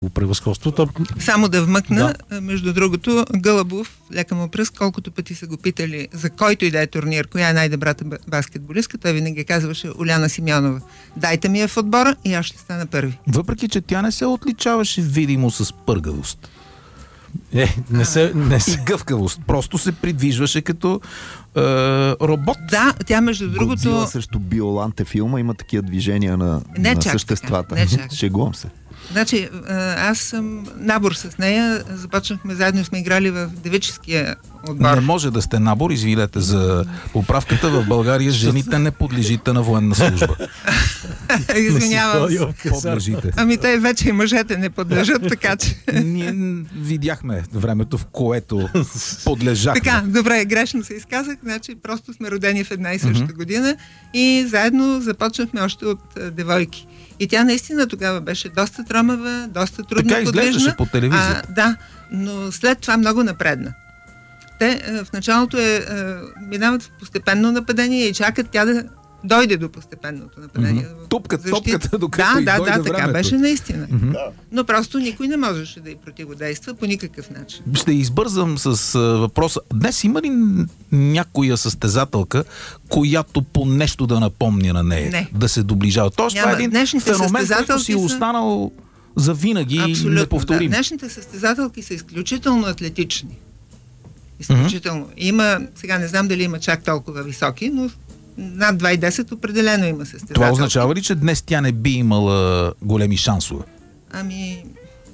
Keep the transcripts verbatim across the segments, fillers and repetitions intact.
превъзходство. Само да вмъкна, да. Между другото, Гълъбов, лека му пръст, колкото пъти са го питали за който и да е турнир, коя е най-добрата баскетболистка, той винаги казваше Уляна Симеонова. Дайте ми я в отбора и аз ще стана първи. Въпреки че тя не се отличаваше видимо с пъргавост. Е, не се, не се. И гъвкавост. Просто се придвижваше като е, робот. Да, тя между другото... Годзила срещу Биоланте филма има такива движения на, не на чак съществата. Не чак. Шегувам се. Значи, аз съм набор с нея. Започнахме заедно, сме играли в девическия отбор. Не може да сте набор, извинете за поправката. В България жените не подлежите на военна служба. Извинявам се. Ами те вече и мъжете не подлежат, така че... Ние видяхме времето, в което подлежахме. Така, добре, грешно се изказах. Значи, просто сме родени в една и съща mm-hmm. година и заедно започнахме още от девойки. И тя наистина тогава беше доста тромава, доста трудно така подвижна. Така изглеждаше по телевизия. А, да, но след това много напредна. Те в началото е, минават постепенно нападение и чакат тя да дойде до постепенното нападение. Mm-hmm. Топката, топката, докато да, и да, дойде да, времето. така беше наистина. Mm-hmm. Но просто никой не можеше да й противодейства по никакъв начин. Ще избързам с въпроса. Днес има ли някоя състезателка, която по нещо да напомня на нея? Не. Да се доближава? Тоест, това е един Днешните феномен, който си е останал за винаги и неповторим. Да. Днешните състезателки са изключително атлетични. Изключително. Mm-hmm. Има, сега не знам дали има чак толкова високи, но над два и десет определено има състезателки. Това означава ли, че днес тя не би имала големи шансове? Ами,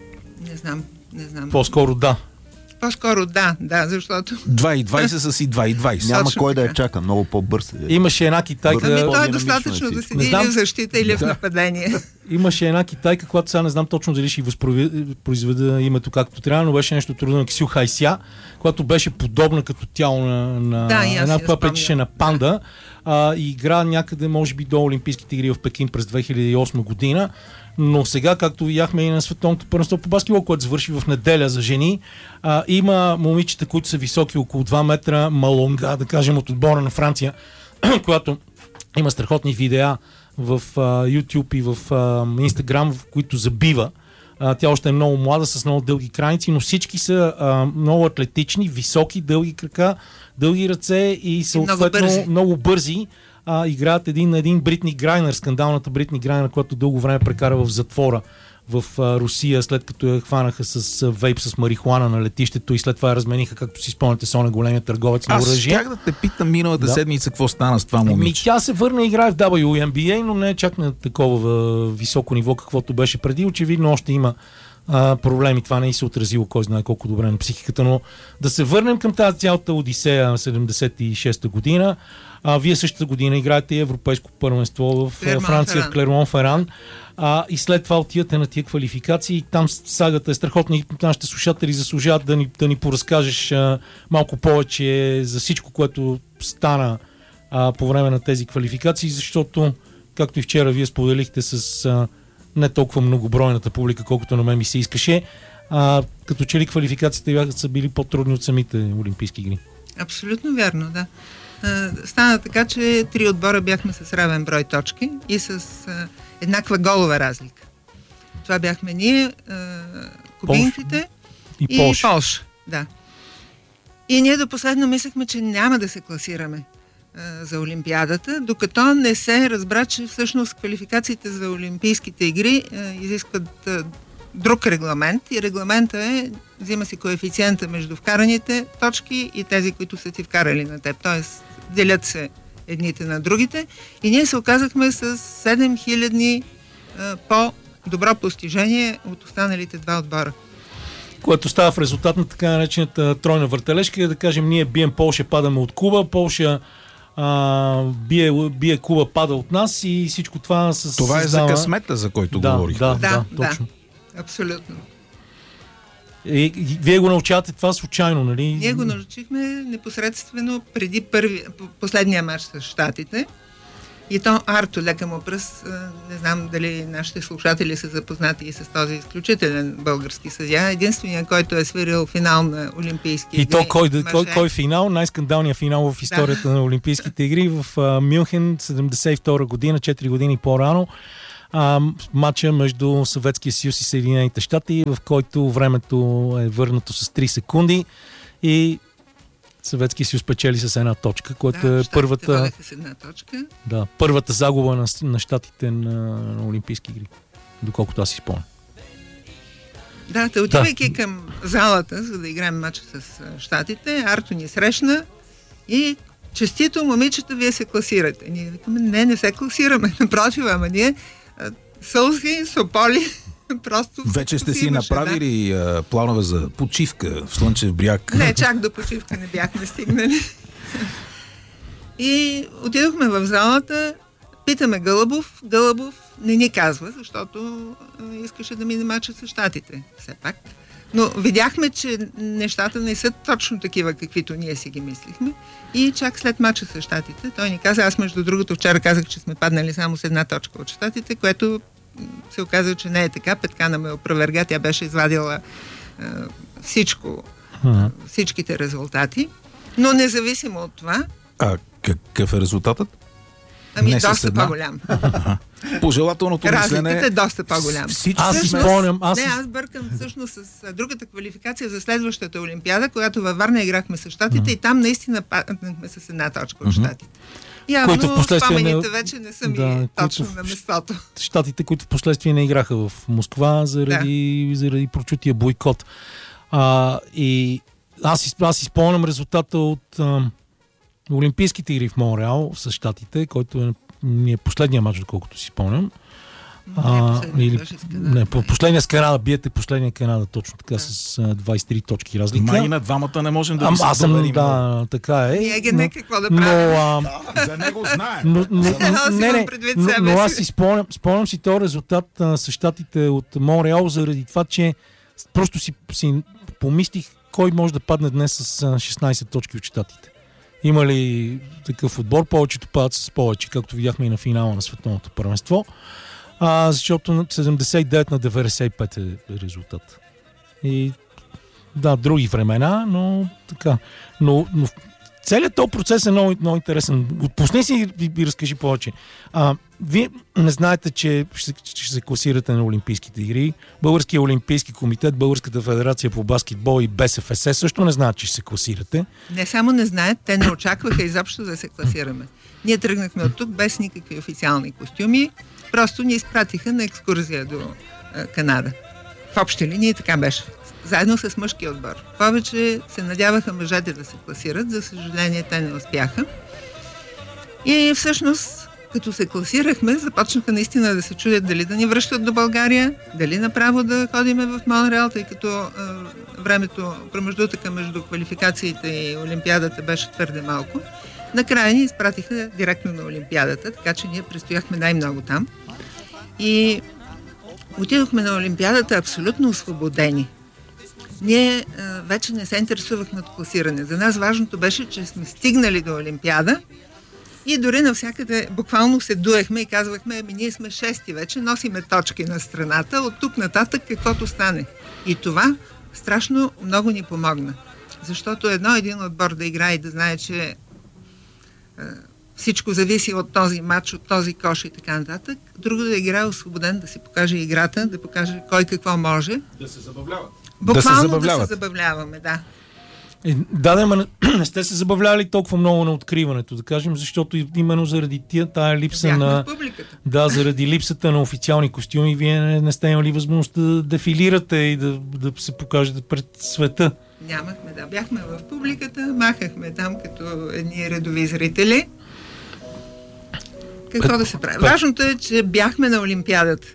не знам, не знам. По-скоро да. По-скоро да, да, защото... два и двайсет са си два и двайсет. Няма точно кой така. да я чака, много по-бърз. Имаше една китайка... Ами то е достатъчно да седи или в защита, или да. в нападение. Имаше една китайка, която сега не знам точно дали ще възпроизведа името както трябва, но беше нещо трудно на Ксю Хайся, която беше подобна като тяло на, на да, една, която пречеше на панда. А, и игра някъде, може би, до Олимпийските игри в Пекин през две хиляди и осма година. Но сега, както видяхме и на световното първенство по баскетбол, което завърши в неделя за жени, а, има момичета, които са високи около два метра, Малонга, да кажем, от отбора на Франция, която има страхотни видеа в а, YouTube и в а, Instagram, в които забива. А, тя още е много млада, с много дълги крайници, но всички са а, много атлетични, високи, дълги крака, дълги ръце и съответно много бързи. Много бързи. А, играят един на един Бритни Грайнер, скандалната Бритни Грайнер, която дълго време прекара в затвора в а, Русия, след като я хванаха с а, вейп с марихуана на летището и след това я размениха, както си спомняте, с оня големия търговец на оръжие. Аз щях да те питам миналата да. седмица какво стана с това момиче. Ами, тя се върна и играе в дабъл ю ен би ей, но не е чак на такова а, високо ниво, каквото беше преди. Очевидно още има а, проблеми. Това не и се отразило кой знае колко добре на психиката, но да се върнем към тази цялата Одисея на седемдесет и шеста година. А, вие същата година играете и европейско първенство в Клермон, Франция, Феран. в Клермон Феран. А, и след това отивате на тия квалификации и там сагата е страхотна и нашите слушатели заслужават да ни, да ни поразкажеш а, малко повече за всичко, което стана а, по време на тези квалификации, защото, както и вчера вие споделихте с а, не толкова многобройната публика, колкото на мен ми се искаше, а, като че ли квалификациите бяха са били по-трудни от самите Олимпийски игри. Абсолютно вярно, да. Стана така, че три отбора бяхме с равен брой точки и с а, еднаква голова разлика. Това бяхме ние, а, кубинките и, и Полша. Полша. Да. И ние до последно мислехме, че няма да се класираме а, за Олимпиадата, докато не се разбра, че всъщност квалификациите за Олимпийските игри а, изискват а, друг регламент и регламента е, взима си коефициента между вкараните точки и тези, които са ти вкарали на теб. Тоест, делят се едните на другите и ние се оказахме с седем хиляди по-добро постижение от останалите два отбора. Което става в резултат на така наречената тройна въртележка, да кажем, ние бием Полша, падаме от Куба, Полша а, бие, бие Куба, пада от нас и всичко това с... Това е създава... за късмета, за който да, говорих. Да, да, да, точно. Да, абсолютно. И, и, вие го научавате това случайно, нали? Ние го научихме непосредствено преди първи, последния матч с Щатите. И то Арто, лека му пръст, не знам дали нашите слушатели са запознати и с този изключителен български съдия. Единственият, който е свирил финал на Олимпийски игри. И то кой, кой, кой финал? Най-скандалният финал в историята да. на Олимпийските игри в uh, Мюнхен, седемдесет и втора година, четири години по-рано. а, матча между Съветския съюз и Съединените щати, в който времето е върнато с три секунди и Съветския съюз печели с една точка, което да, е първата, с една точка. Да, първата загуба на, на щатите на, на Олимпийски игри, доколкото аз си спомням. Да, те отивайки да. към залата, за да играем матча с щатите, Арто ни срещна и честито, момичета, вие се класирате. Ние викаме, не, не се класираме, напротив, ама ние сълзи, сополи, просто... Вече сте си направили да. планове за почивка в Слънчев бряг? Не, чак до почивка не бяхме стигнали. И отидохме в залата, питаме Гълъбов, Гълъбов не ни казва, защото искаше да мине мача с щатите, все пак. Но видяхме, че нещата не са точно такива, каквито ние си ги мислихме. И чак след мача с щатите, той ни каза, аз между другото вчера казах, че сме паднали само с една точка от щатите, което се оказа, че не е така. Петкана ме опроверга, тя беше извадила е, всичко, ага. всичките резултати. Но независимо от това... А какъв е резултатът? Ами не доста по-голям. Пожелателното мислене... Разликата е доста по-голям. Аз си спомням... Аз... Не, аз бъркам всъщност с другата квалификация за следващата Олимпиада, когато във Варна играхме с щатите mm-hmm. и там наистина паднахме с една точка от щатите. Явно спомените вече не са ми да, точно на местото. Щатите, които в последствие не играха в Москва заради, да. заради прочутия бойкот. А, и аз, аз изпълням резултата от а, Олимпийските игри в Монреал с щатите, който е, ни е последния матч, доколкото си спомням. А, или, не, последния с Канада, биете последния Канада, точно така, да. С а, двайсет и три точки разлика. Май на двамата не можем да а, ви се аз съм, доверим. да, така е. Ние ги не какво да правим. Но, а, за него знаем. Но, но, не, не, но, но аз си спомням, спомням си този резултат а, с щатите от Монреал, заради това, че просто си, си помислих кой може да падне днес с а, шестнайсет точки от щатите. Има ли такъв отбор? Повечето падат с повече, както видяхме и на финала на световното първенство. А, защото седемдесет и девет на деветдесет и пет е резултат. И да, други времена, но така. Но, но целият този процес е много, много интересен. Отпусни си и, и разкажи повече. А, вие не знаете, че ще, ще се класирате на Олимпийските игри. Българския олимпийски комитет, Българската федерация по баскетбол и БСФС също не знаят, че ще се класирате. Не само не знаят, те не очакваха изобщо да се класираме. Ние тръгнахме от тук без никакви официални костюми. Просто ни изпратиха на екскурзия до а, Канада. В общи линии така беше. Заедно с мъжкия отбор. Повече се надяваха мъжете да се класират. За съжаление, те не успяха. И всъщност, като се класирахме, започнаха наистина да се чудят дали да ни връщат до България, дали направо да ходиме в Монреал, тъй като а, времето, промеждутъка между квалификациите и Олимпиадата беше твърде малко. Накрая ни изпратиха директно на Олимпиадата, така че ние престояхме най-много там. И отидохме на Олимпиадата абсолютно освободени. Ние а, вече не се интересувахме от класиране. За нас важното беше, че сме стигнали до Олимпиада и дори навсякъде буквално се дуехме и казвахме, ами ние сме шести вече, носиме точки на страната, от тук нататък каквото стане. И това страшно много ни помогна. Защото едно един отбор да играе и да знае, че всичко зависи от този матч, от този кош и така нататък. Друго да играе освободен, да си покаже играта, да покаже кой какво може. Да се забавляват. Буквално да се, да се забавляваме, да. Е, да, да, ма не сте се забавляли толкова много на откриването, да кажем, защото именно заради тия, тая липса бяхме на... Да, заради липсата на официални костюми, вие не, не сте имали възможност да дефилирате и да, да се покажете пред света. Нямахме, да. Бяхме в публиката, махахме там като едни редови зрители. Какво Пет, да се прави? Пет. Важното е, че бяхме на Олимпиадата.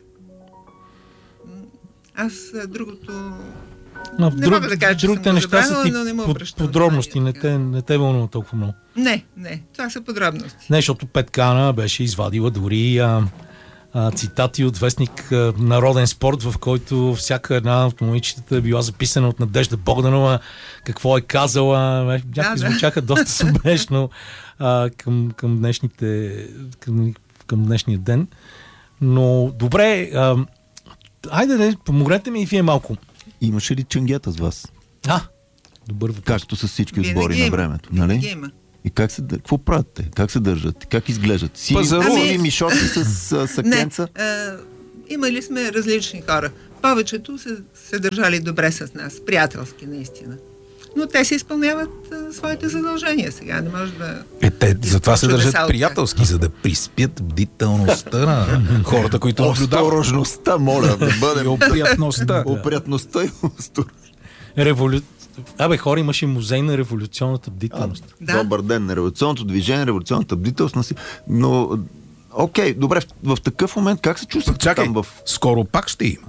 Аз другото... Но, не друг, мога да кажа, че другите съм неща са ти под, подробности, не те, не те вълнува толкова много. Не, не, това са подробности. Не, защото Петкана беше извадила дори а, а, цитати от вестник а, Народен спорт, в който всяка една от момичетата е била записана от Надежда Богданова, какво е казала, някакви да, звучаха да. доста смешно а, към, към, днешните, към, към днешния ден. Но добре, а, айде, не, помогнете ми и вие малко. Имаше ли ченгета с вас? А, добър въпрос. Както с всички отбори на времето, нали? Има. И как се, какво правят те? Как се държат? Как изглеждат? Сини, Пазаруват. сини мишоти с, с сакенца? Не, а, имали сме различни хора. Повечето се, се държали добре с нас, приятелски наистина. Но те си изпълняват а, своите задължения сега. Не може да... Е, те затова се държат чудеса от приятелски, за да приспят бдителността на хората, които наблюдават. Осторожността, моля, да И бъдем. опрятността. Опрятността и осторожността. Револю... Абе, хора, имаше музей на революционната бдителност. Да. Добър ден на революционното движение, революционната бдителност. Но, окей, добре, в, в такъв момент как се чувствате Чакай, там в... скоро пак ще има.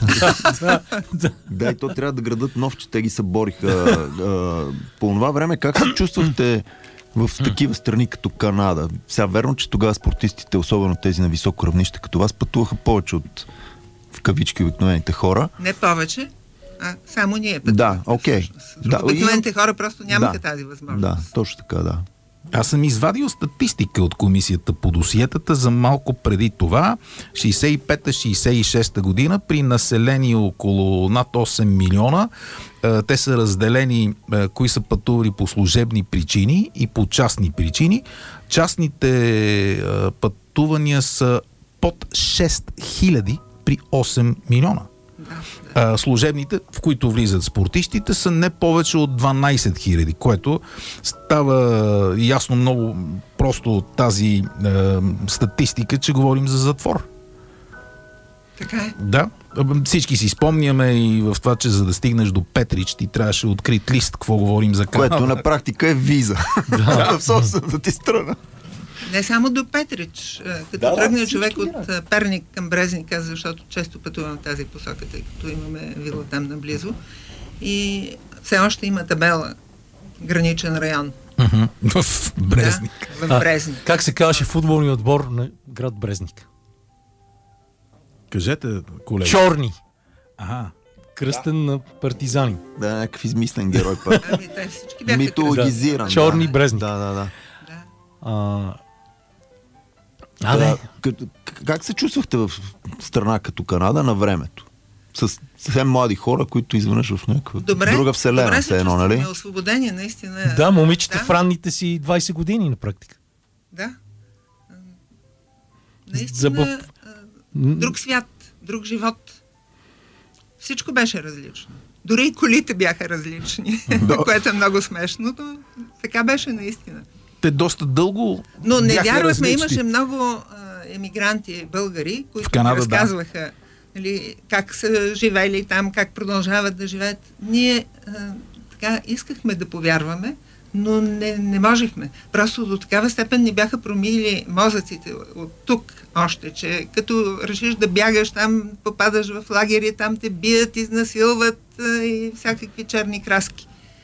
Да, и то трябва да градат нов, че те ги събориха. А, по това време как се чувствахте в такива страни като Канада? Сега верно, че тогава спортистите, особено тези на високо равнище, като вас пътуваха повече от в кавички обикновените хора. Не повече, а само ние пътувахме. Да, окей. всъщност. Да, Обикновените и- хора просто нямаха Да. тази възможност. Да, точно така, да. Аз съм извадил статистика от комисията по досиетата за малко преди това, шейсет и пета шейсет и шеста година, при население около над осем милиона. Е, Те са разделени, е, кои са пътували по служебни причини и по частни причини. Частните е, пътувания са под шест хиляди при осем милиона. Да, да. А, служебните, в които влизат спортистите, са не повече от дванайсет хиляди, което става ясно много просто от тази е, статистика, че говорим за затвор. Така е. Да, всички си спомняме и в това, че за да стигнеш до Петрич, ти трябваше открит лист, какво говорим за Канада. Което на практика е виза. Да. В собствената ти страна. Не само до Петрич. А, Като Да, да, тръгне всички човек от гради. а, Перник към Брезник, защото често пътувам в тази посока, тъй като имаме вила там наблизо. И все още има табела граничен район. Мгм. В Брезник. Да, в Брезник. Как се казваше футболният отбор на град Брезник? Кажете, колега. Чорни. Ага. Кръстен на партизани. Да, някакъв измислен герой път. Ами, те всички бяха Митологизиран. Да. Черни да. брезник. Да, да, да. кръстени. Да. А, а Да, не. като- к- как се чувствахте в страна като Канада на времето? С съвсем млади хора, които изведнъж в някаква Добре, друга вселена, добре все се едно, чувстваме, нали? освободени, наистина. Да, момичета Да. в ранните си двайсет години на практика. Да. А, Наистина, Забав... а, друг свят, друг живот. Всичко беше различно. Дори и колите бяха различни, което е много смешно, но така беше наистина. Те доста дълго Но не бяха вярвахме, различни. имаше много а, емигранти българи, които В Канада, ни разказваха нали, как са живели там, как продължават да живеят. Ние а, така искахме да повярваме, но не, не можехме. Просто до такава степен ни бяха промили мозъците от тук още, че като решиш да бягаш там, попадаш в лагери, там те бият, изнасилват а, и всякакви черни краски.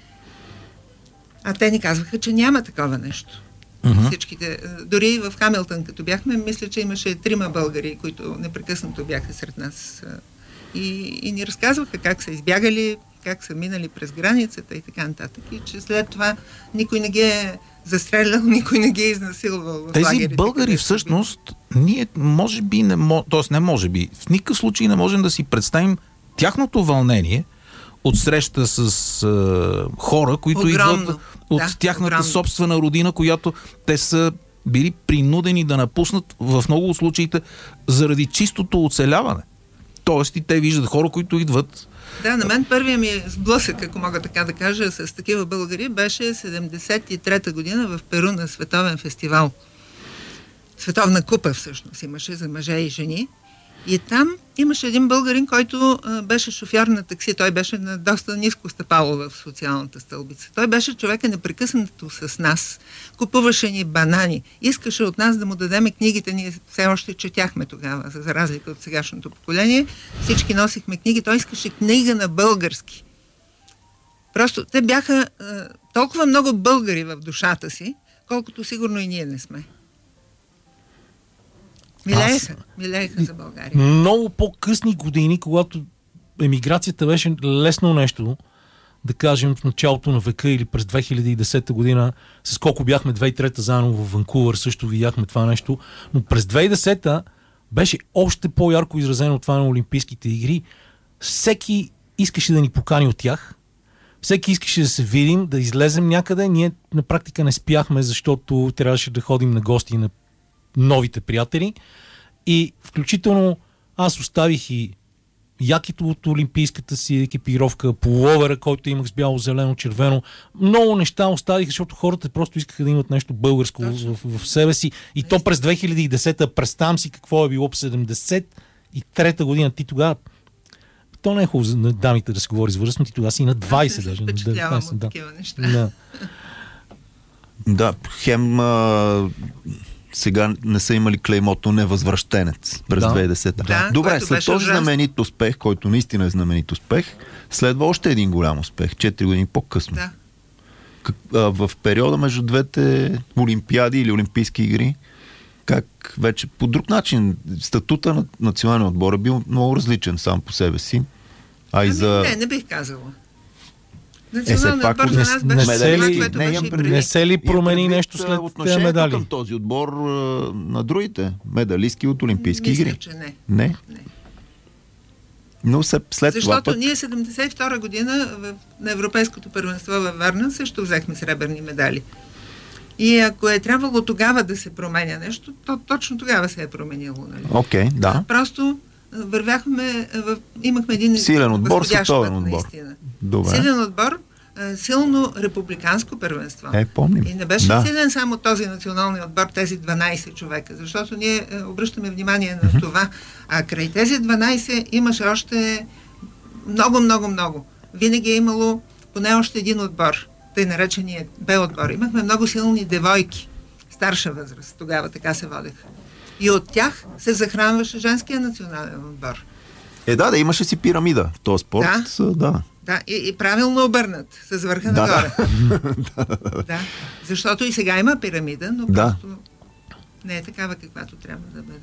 А те ни казваха, че няма такова нещо. Мгм. Всичките. Дори в Хамилтън, като бяхме, мисля, че имаше трима българи, които непрекъснато бяха сред нас. И, и ни разказваха как са избягали, как са минали през границата и така нататък. И че след това никой не ги е застрелял, никой не ги е изнасилвал в Тези лагерите, българи където са всъщност, ние може би не мо... т.е. не може би, в никакъв случай не можем да си представим тяхното вълнение от среща с а, хора, които Огромно. идват от Да, тяхната огромно. собствена родина, която те са били принудени да напуснат в много от случаите заради чистото оцеляване. Тоест и те виждат хора, които идват. Да, на мен първият ми сблъсък, ако мога така да кажа, с такива българи беше седемдесет и трета година в Перу на световен фестивал. Световна купа всъщност имаше за мъже и жени. И там имаше един българин, който а, беше шофьор на такси. Той беше на доста ниско стъпало в социалната стълбица. Той беше човека непрекъснато с нас. Купуваше ни банани. Искаше от нас да му дадеме книгите. Ние все още четяхме тогава, за разлика от сегашното поколение. Всички носихме книги. Той искаше книга на български. Просто те бяха а, толкова много българи в душата си, колкото сигурно и ние не сме. Милееха, милееха за България. Много по-късни години, когато емиграцията беше лесно нещо, да кажем в началото на века или през две хиляди и десета година, с колко бяхме две хиляди и трета заедно в Ванкувър, също видяхме това нещо, но през две хиляди и десета беше още по-ярко изразено това на Олимпийските игри. Всеки искаше да ни покани от тях, всеки искаше да се видим, да излезем някъде. Ние на практика не спяхме, защото трябваше да ходим на гости на новите приятели. И включително аз оставих и якито от олимпийската си екипировка, пуловера, който имах с бяло, зелено, червено. Много неща оставих, защото хората просто искаха да имат нещо българско в, в, в себе си. И то през две хиляди и десета, представям си какво е било по седемдесет и трета година. Ти тогава, то не е хубаво на дамите да се говори с възраст, но ти тогава си на двайсет. Аз даже. се впечатлявам от да. такива неща. Да. Да, хем а, сега не са имали клеймото невъзвръщенец през Да. две хиляди и десета. Да, Добре, което след беше този ужасно. знаменит успех, който наистина е знаменит успех, следва още един голям успех, четири години по-късно. Да. Как, а, в периода между двете олимпиади или олимпийски игри, как вече по друг начин статута на националния отбор е бил много различен сам по себе си. А и Ами, за... Не, не бих казала. все Националният пак отбор за нас не беше се ли- това, което не, беше имам и предвид- преди. Не се ли промени Имам нещо предвид, след а, тези отношението медали? към този отбор а, на другите медалистки от олимпийски Мисля, игри? че не. Не. Не. Но след, след това Защото пък... ние седемдесет и втора година в, на Европейското първенство във Варна също взехме сребърни медали. И ако е трябвало тогава да се променя нещо, то точно тогава се е променило. Нали? Окей, да. Просто а, вървяхме, в, имахме един Силен отбор, възходящ световен път, отбор. наистина. Добре. Силен отбор, а, силно републиканско първенство. Е, помним. И не беше Да. силен само този национален отбор, тези дванайсет човека, защото ние е, обръщаме внимание на това. А край тези дванайсет имаше още много, много, много. Винаги е имало поне още един отбор, тъй наречения Б отбор. Имахме много силни девойки, старша възраст, тогава така се водеха. И от тях се захранваше женския национален отбор. Е, да, да, имаше си пирамида в този спорт. Да. Да. Да, и, и правилно обърнат, с върха Да, нагоре. Да, защото и сега има пирамида, но Да. просто не е такава, каквато трябва да бъде.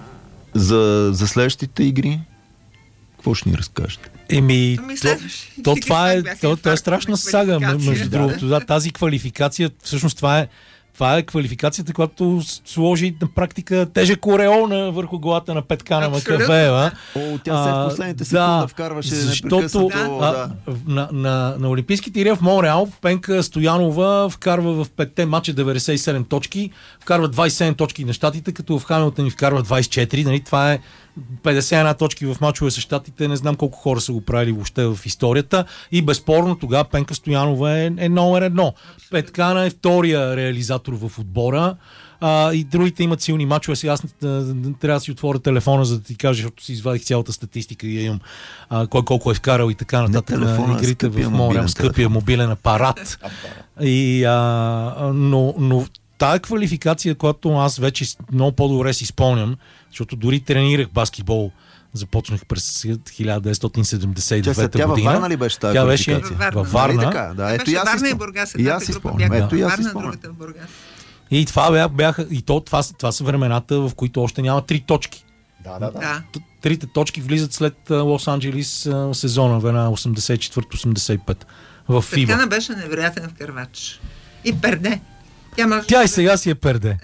За, за следващите игри, какво ще ни разкажете? Еми, Ами то, следващите то игри това е, пак бяха то, то е инфарктна страшна сага, квалификация. между Да. другото. Да, тази квалификация, всъщност това е, това е квалификацията, която с- сложи на практика тежък ореол на върху главата на Петкана Абсолютно, Макавеева. О, тя се в последните секунда вкарваше защото непрекъснато. а, Да. на, на, на Олимпийските игри в Монреал Пенка Стоянова вкарва в петте мача деветдесет и седем точки, вкарва двайсет и седем точки на щатите, като в Хамилтън ни вкарва двайсет и четири. Нали? Това е петдесет и една точки в мачове с щатите. Не знам колко хора са го правили въобще в историята. И безспорно тогава Пенка Стоянова е, е номер едно. Петкана е втория реализатор в отбора. А, и другите имат силни мачове. Сега аз а, трябва да си отворя телефона, за да ти кажа, защото си извадих цялата статистика и я имам а, кой колко е вкарал и така нататък телефона, на игрите скъпия в Монреал. мобилен Скъпия телефон. мобилен апарат. И, а, но, но тая квалификация, която аз вече с- много по-добре си спомням, защото дори тренирах баскетбол, започнах през хиляда деветстотин седемдесет и Тя, се- девета тя във година. Варна ли беше тази Тя беше квалификация? Във във Варна. Варна. Нали така? Да, ето Беше и аз си Варна и спомням. Бургас, И аз едната си група спомням. бяха Ето и аз си Варна, спомням. другата в Бургас. И това бях, бяха, и то, това, това са времената, в които още няма три точки. Да, да, Да. Т- Трите точки влизат след а, Лос-Анджелис а, сезона, в една осемдесет и четвърта осемдесет и пета в ФИБА. Петкана беше невероятен в кървач. И перде. Тя, може Тя да- и сега си е перде.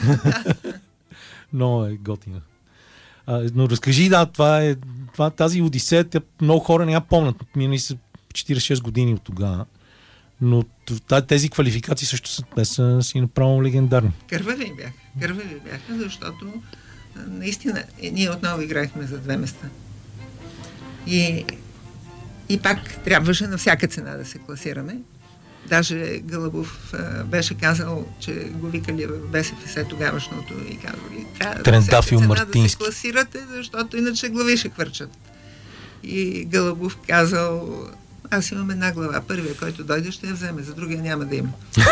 Но е готина. А, но разкажи, да, това е това, тази Одисея, тя, много хора не я помнят. Минали са четирийсет и шест години от тогава. Но т- тези квалификации също са, те са си направо легендарни. Кървави бяха. Кървави бяха, защото а, наистина е, ние отново играехме за две места. И, и пак трябваше на всяка цена да се класираме. Даже Гълъбов а, беше казал, че го викали в БСФС тогавашното и казали, трябва на Трендафил всяка цена да се Мартински. класирате, защото иначе глави ще хвърчат. И Гълъбов казал, аз имам една глава, първия, който дойде, ще я вземе, за другия няма да има.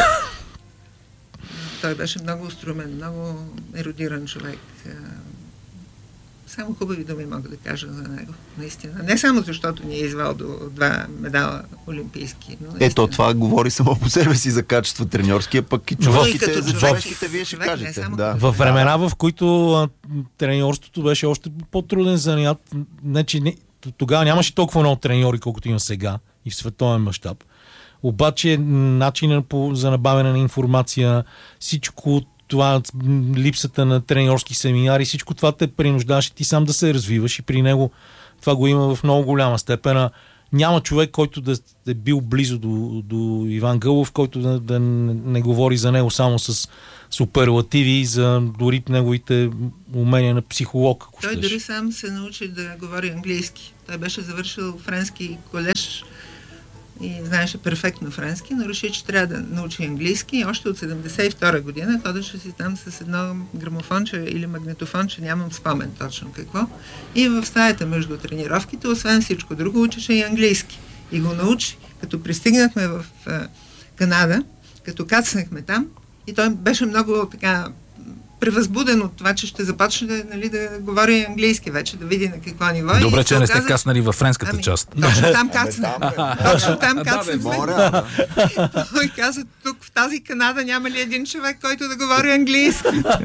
Той беше много устромен, много ерудиран човек. А, Само хубави думи мога да кажа за него, наистина. Не само защото ни е извал до два медала олимпийски. Но наистина. Ето, това говори само по себе си за качество треньорския, пък и Но и човешките, като за човек, човешките вие ще човек, не кажете. само Да. като Във времена, в които а, треньорството беше още по-труден занаят, не, че не, тогава нямаше толкова много треньори, колкото има сега и в световен мащаб. Обаче начинът по, за набавяне на информация, всичко това, м, липсата на треньорски семинари, всичко това те принуждаваше ти сам да се развиваш и при него това го има в много голяма степен. А Няма човек, който да е бил близо до, до Иван Гълъбов, който да, да не говори за него само с суперлативи и за дори неговите умения на психолог. Той щеш. Дори сам се научи да говори английски. Той беше завършил френски колеж и знаеше перфектно френски, но реши, че трябва да научи английски и още от седемдесет и втора година ходеше си там с едно грамофонче или магнитофонче, нямам спомен точно какво. И в стаята между тренировките, освен всичко друго, учеше и английски. И го научи. Като пристигнахме в uh, Канада, като кацнахме там, и той беше много така превъзбуден от това, че ще започне, нали, да говори английски вече, да види на какво ниво. Добре, че не сте каснали във френската ами, част. Точно там кацнахме. Точно там кацнахме. Той каза, тук в тази Канада няма ли един човек, който да говори английски?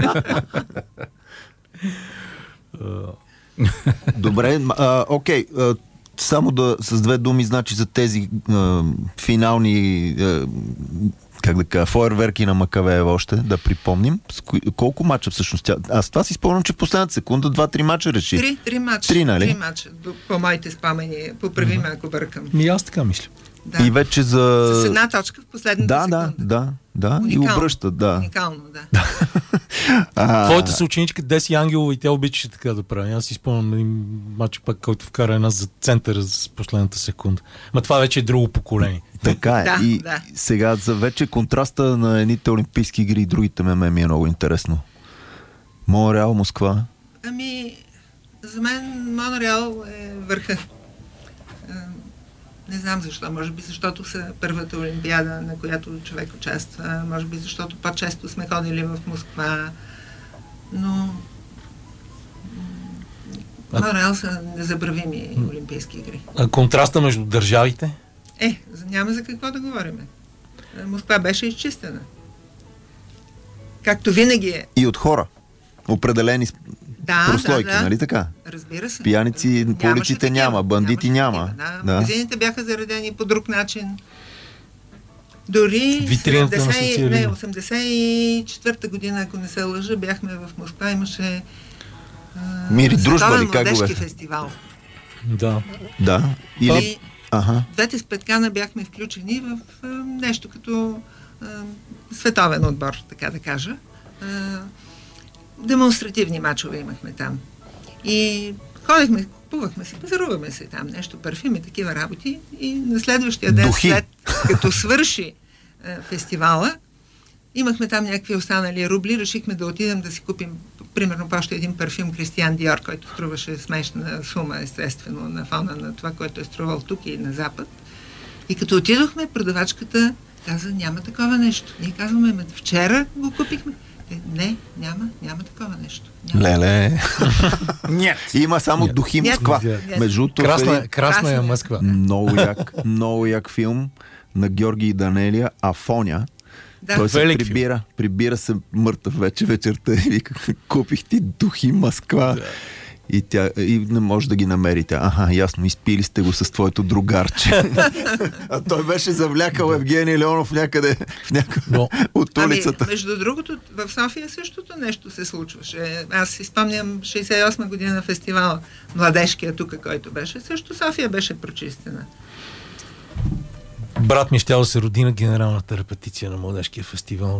Добре, а, окей. А, само да с две думи, значи за тези а, финални а, как да кажа, фойерверки на Макавеева още, да припомним. Колко мача всъщност тя? Аз това си спомням, че в последната секунда два-три мача реши. Три, три мача. Три, нали? Три мача, по моите спомени. Поправи ме, ако бъркам. Ми аз така мисля. Да. И вече за... С една точка в последната да, секунда. Да, да, да. Уникално. И обръщат, да. Уникално, да. а... Твоята съученичка Деси Ангелова и тя обичаше така да прави. Аз си спомням един мач пак, който вкара една за центъра с последната секунда. Ма това вече е друго поколение. Така е. Да, и да. Сега за вече контраста на едните олимпийски игри и другите ме ми е много интересно. Монреал, Москва. Ами, за мен Монреал е върха. Не знам защо. Може би защото са първата олимпиада, на която човек участва. Може би защото по-често сме ходили в Москва. Но Монреал са незабравими олимпийски игри. А контраста между държавите? Е, няма за какво да говорим. Москва беше изчистена. Както винаги е. И от хора. Определени да, прослойки, да, да. нали така? Разбира се. Пияници по улиците няма, бандити няма. Да. Да. Магазините бяха заредени по друг начин. Дори осемдесет и четвърта година, ако не се лъжа, бяхме в Москва, имаше Мири, дружба ли, как го младежки фестивал. Да. Да. Или... Ага. Двете с Петкана бяхме включени в а, нещо като а, световен отбор, така да кажа. А, демонстративни мачове имахме там. И ходихме, купувахме се, пазаруваме се там, нещо, парфюми, такива работи. И на следващия ден, Духи. след като свърши а, фестивала, имахме там някакви останали рубли, решихме да отидем да си купим примерно още един парфюм Кристиан Диор, който струваше смешна сума, естествено, на фона на това, което е струвал тук и на Запад. И като отидохме, продавачката каза, няма такова нещо. Ние казваме, ме, вчера го купихме. Е, не, няма, няма такова нещо. Няма. Леле. Нет. Има само Нет. Духи Москва. Нет. Между Красна, е, красна е Москва. Много як, много як филм на Георги и Данелия, Афоня. Да. Той се Велик прибира, прибира се мъртъв вече вечерта и вика, купих ти Духи Москва. Да. И, тя, и не може да ги намерите. Аха, ясно, изпили сте го с твоето другарче. А той беше завлякал Евгений Леонов някъде в някъде Но... от улицата. Ами, между другото, в София същото нещо се случваше. Аз си спомням шейсет и осма година фестивала, младежкия тук, който беше. Също София беше прочистена. Брат ми щял да се роди на генералната репетиция на младежкия фестивал.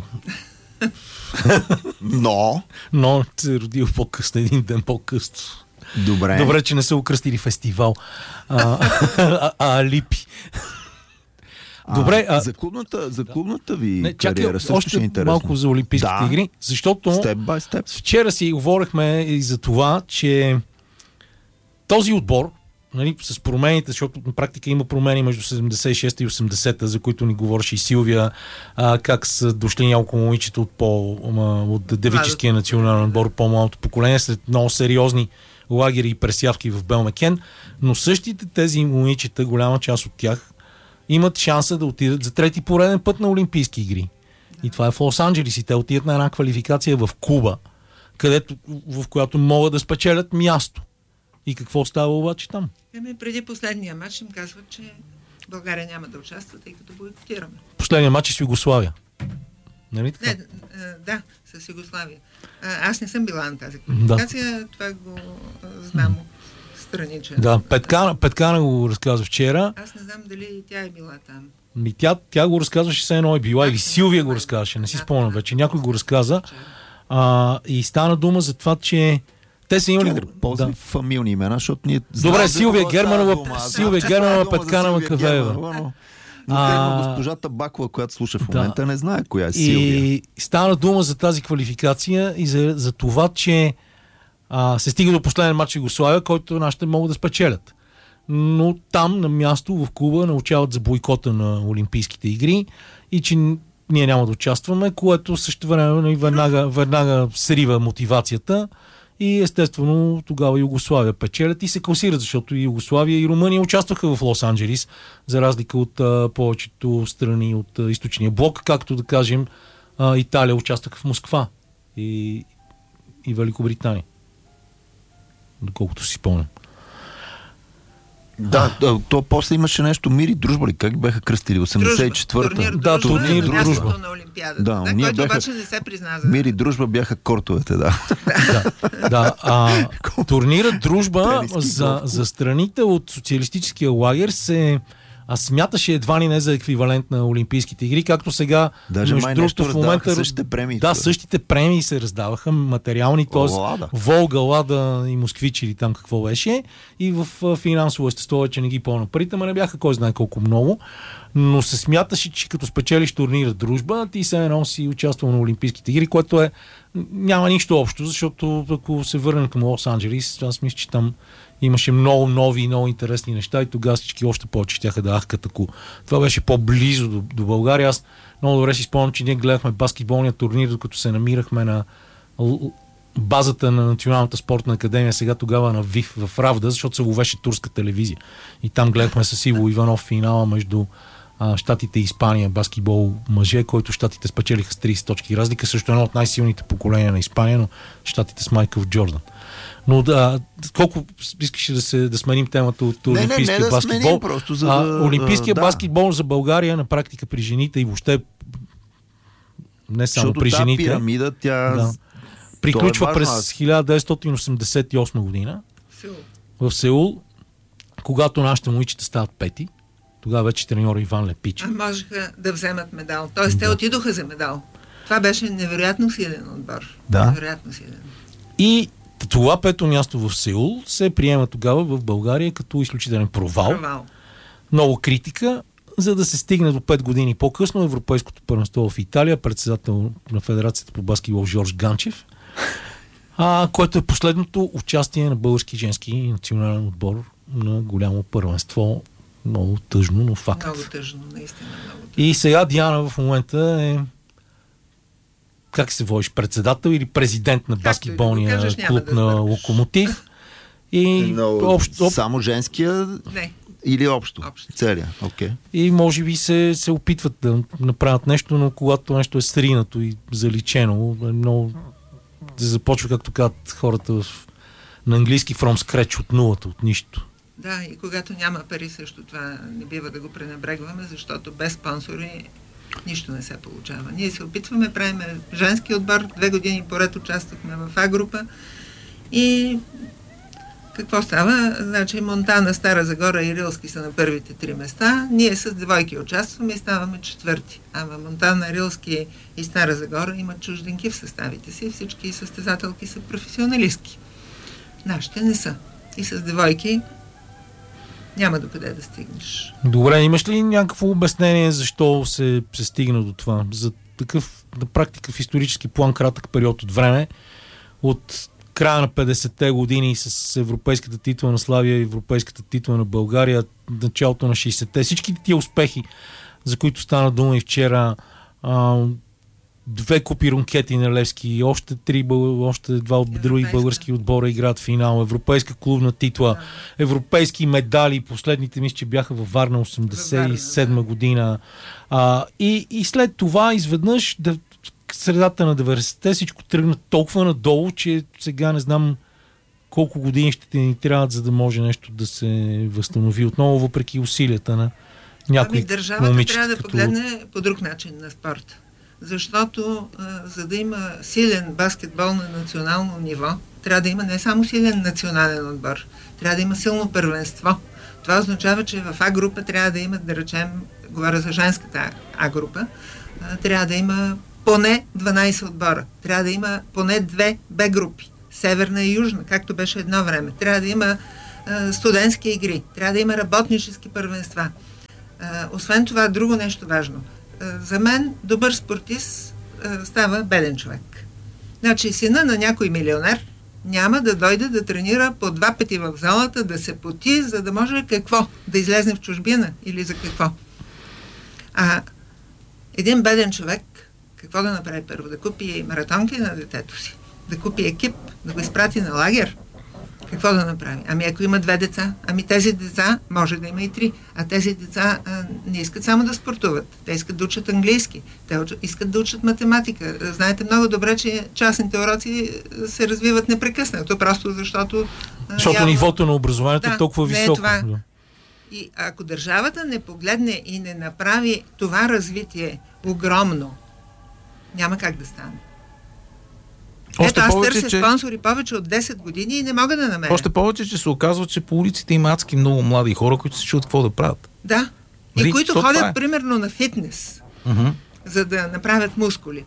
Но? Но се е родил по-късно, един ден по-късно. Добре. Добре, че не са окръстили фестивал. А, а, а Алипи. Добре. А, за, клубната, за клубната ви не, чакай, кариера също още ще е интересно. малко за Олимпийските да. игри, защото Step by step. вчера си говорихме и за това, че този отбор, нали, с промените, защото на практика има промени между седемдесет и шеста и осемдесета, за които ни говореше и Силвия, а, как са дошли няколко момичета от, по, от девическия национален отбор, по-малото поколение, след много сериозни лагери и пресявки в Белмекен, но същите тези момичета, голяма част от тях, имат шанса да отидат за трети пореден път на Олимпийски игри. И това е в Лос-Анджелис и те отидат на една квалификация в Куба, където, в която могат да спечелят място. И какво става обаче там? Еми, преди последния матч им казват, че България няма да участва, тъй като бойкотираме. Последния матч е с Югославия. Нали така? Не, да, с Югославия. Аз не съм била на тази квалификация, да. Това го знам страничен. Да, Петкана, Петкана го разказва вчера. Аз не знам дали тя е била там. Ми тя, тя го разказваше, все едно е била, или Силвия го разказваше, не си спомням вече. Някой го разказа. А, и стана дума за това, че те са имали... Ползвай да. фамилни имена, защото ние... Добре, Силвия Германова, Силвия Германова, Петкана Макавеева. Но, но госпожата Бакова, която слуша в момента, да. не знае коя е Силвия. И стана дума за тази квалификация и за, за това, че а, се стига до последен матч в Югославия, който нашите могат да спечелят. Но там, на място, в клуба, научават за бойкота на Олимпийските игри и че ние няма да участваме, което също време веднага, веднага срива мотивацията и естествено тогава Югославия печелят и се класират, защото и Югославия и Румъния участваха в Лос-Анджелис, за разлика от а, повечето страни от а, източния блок, както да кажем а, Италия участваха в Москва и, и Великобритания. Доколкото си спомням. Да, а, то после имаше нещо Мир и дружба ли? Как ги бяха кръстили? осемдесет и четвърта Турнир, да, турнир, дружба. дружба. На Олимпиадата, да, да, който бяха... обаче не се призна за... Мир и дружба бяха кортовете, да. да, да а, турнирът дружба за, за страните от социалистическия лагер се а смяташе едва ли не за еквивалент на Олимпийските игри, както сега даже между другото в момента същите премии. Да, същите премии се раздаваха, материални, т.е. Волга, Лада и Москвич или там какво беше, и в финансово естество, че не ги помня парите, ма не бяха кой знае колко много, но се смяташе, че като спечелиш турнира дружба, ти се едно си участвал на Олимпийските игри, което е няма нищо общо, защото ако се върнем към Лос-Анджелис, аз мисля, че там имаше много нови и много интересни неща и тогава всички още повече щяха да ахкат, ако това беше по-близо до, до България. Аз много добре си спомням, че ние гледахме баскетболния турнир, докато се намирахме на базата на Националната спортна академия, сега тогава на ВИФ в Равда, защото се ловеше турска телевизия. И там гледахме с Иво Иванов финала между а, Щатите и Испания, баскетбол мъже, който Щатите спечелиха с трийсет точки разлика, също едно от най-силните поколения на Испания, но Щатите с Майкъл Джордан. Но да, колко искаш да, се, да сменим темата от не, олимпийския не, не, баскетбол? Да сменим, просто за да, а, олимпийския да. баскетбол за България на практика при жените и въобще не само защото при жените. Пирамида, тя... Да. Приключва е през хиляда деветстотин осемдесет и осма година Сеул. в Сеул, когато нашите момичета стават пети. Тогава вече треньор Иван Лепич. А можеха да вземат медал. Тоест, да. те отидоха за медал. Това беше невероятно силен отбор. Да. Невероятно силен. И това пето място в Сеул се приема тогава в България като изключителен провал. Провал. Много критика, за да се стигне до пет години по-късно Европейското първенство в Италия, председател на Федерацията по баскетбол Жорж Ганчев, а, което е последното участие на български женски национален отбор на голямо първенство. Много тъжно, но факт. Много тъжно, наистина много тъжно. И сега Диана в момента е как се водиш, председател или президент на баскетболния да кажеш, клуб да на Локомотив. И Но, общо, об... само женския не. Или общо? общо. Целия, окей. Okay. И може би се, се опитват да направят нещо, но когато нещо е сринато и заличено, е много да започва, както казват хората в... на английски from scratch, от нулата, от нищо. Да, и когато няма пари също това не бива да го пренебрегваме, защото без спонсори нищо не се получава. Ние се опитваме, правим женски отбор, две години поред участвахме в А група и какво става? Значи Монтана, Стара Загора и Рилски са на първите три места. Ние с двойки участваме и ставаме четвърти. Ама Монтана, Рилски и Стара Загора имат чужденки в съставите си. Всички състезателки са професионалистки. Нашите не са. И с двойки няма докъде да стигнеш. Добре, имаш ли някакво обяснение защо се, се стигна до това? За такъв, на практика в исторически план, кратък период от време, от края на петдесетте години с европейската титла на Славия и европейската титла на България, началото на шейсетте, всички тия успехи, за които стана дума и вчера, а, две купи рункети на Левски, още три, още два от други български отбора играят финал, европейска клубна титла, да. Европейски медали, последните мисля, че бяха във Варна осемдесет и седма година. А, и, и след това изведнъж да, средата на деветдесетте всичко тръгна толкова надолу, че сега не знам колко години ще ни трябват, за да може нещо да се възстанови отново, въпреки усилията на някои ами, държавата момичета, трябва да като... погледне по друг начин на спорта. Защото а, за да има силен баскетбол на национално ниво, трябва да има не само силен национален отбор, трябва да има силно първенство. Това означава, че в А група трябва да има, да речем, говоря за женската А група, трябва да има поне дванайсет отбора. Трябва да има поне две Б групи. Северна и южна, както беше едно време. Трябва да има а, студентски игри. Трябва да има работнически първенства. А, освен това, друго нещо важно. А, за мен добър спортист а, става беден човек. Значи сина на някой милионер няма да дойде да тренира по два пъти в залата, да се поти, за да може какво? Да излезне в чужбина или за какво? А един беден човек какво да направи първо? Да купи маратонки на детето си, да купи екип, да го изпрати на лагер. Какво да направи? Ами ако има две деца, ами тези деца може да има и три, а тези деца а, не искат само да спортуват, те искат да учат английски, те учат, искат да учат математика. Знаете много добре, че частните уроци се развиват непрекъснато, просто защото... Защото явно... нивото на образованието да, е толкова високо. Не е това. И ако държавата не погледне и не направи това развитие огромно, няма как да стане. Още Ето, аз повече, търся че... спонсори повече от десет години и не мога да намеря. Още повече, че се оказва, че по улиците има адски много млади хора, които се чуят какво да правят. Да. И Нали? които То ходят, е. примерно, на фитнес, Uh-huh. за да направят мускули.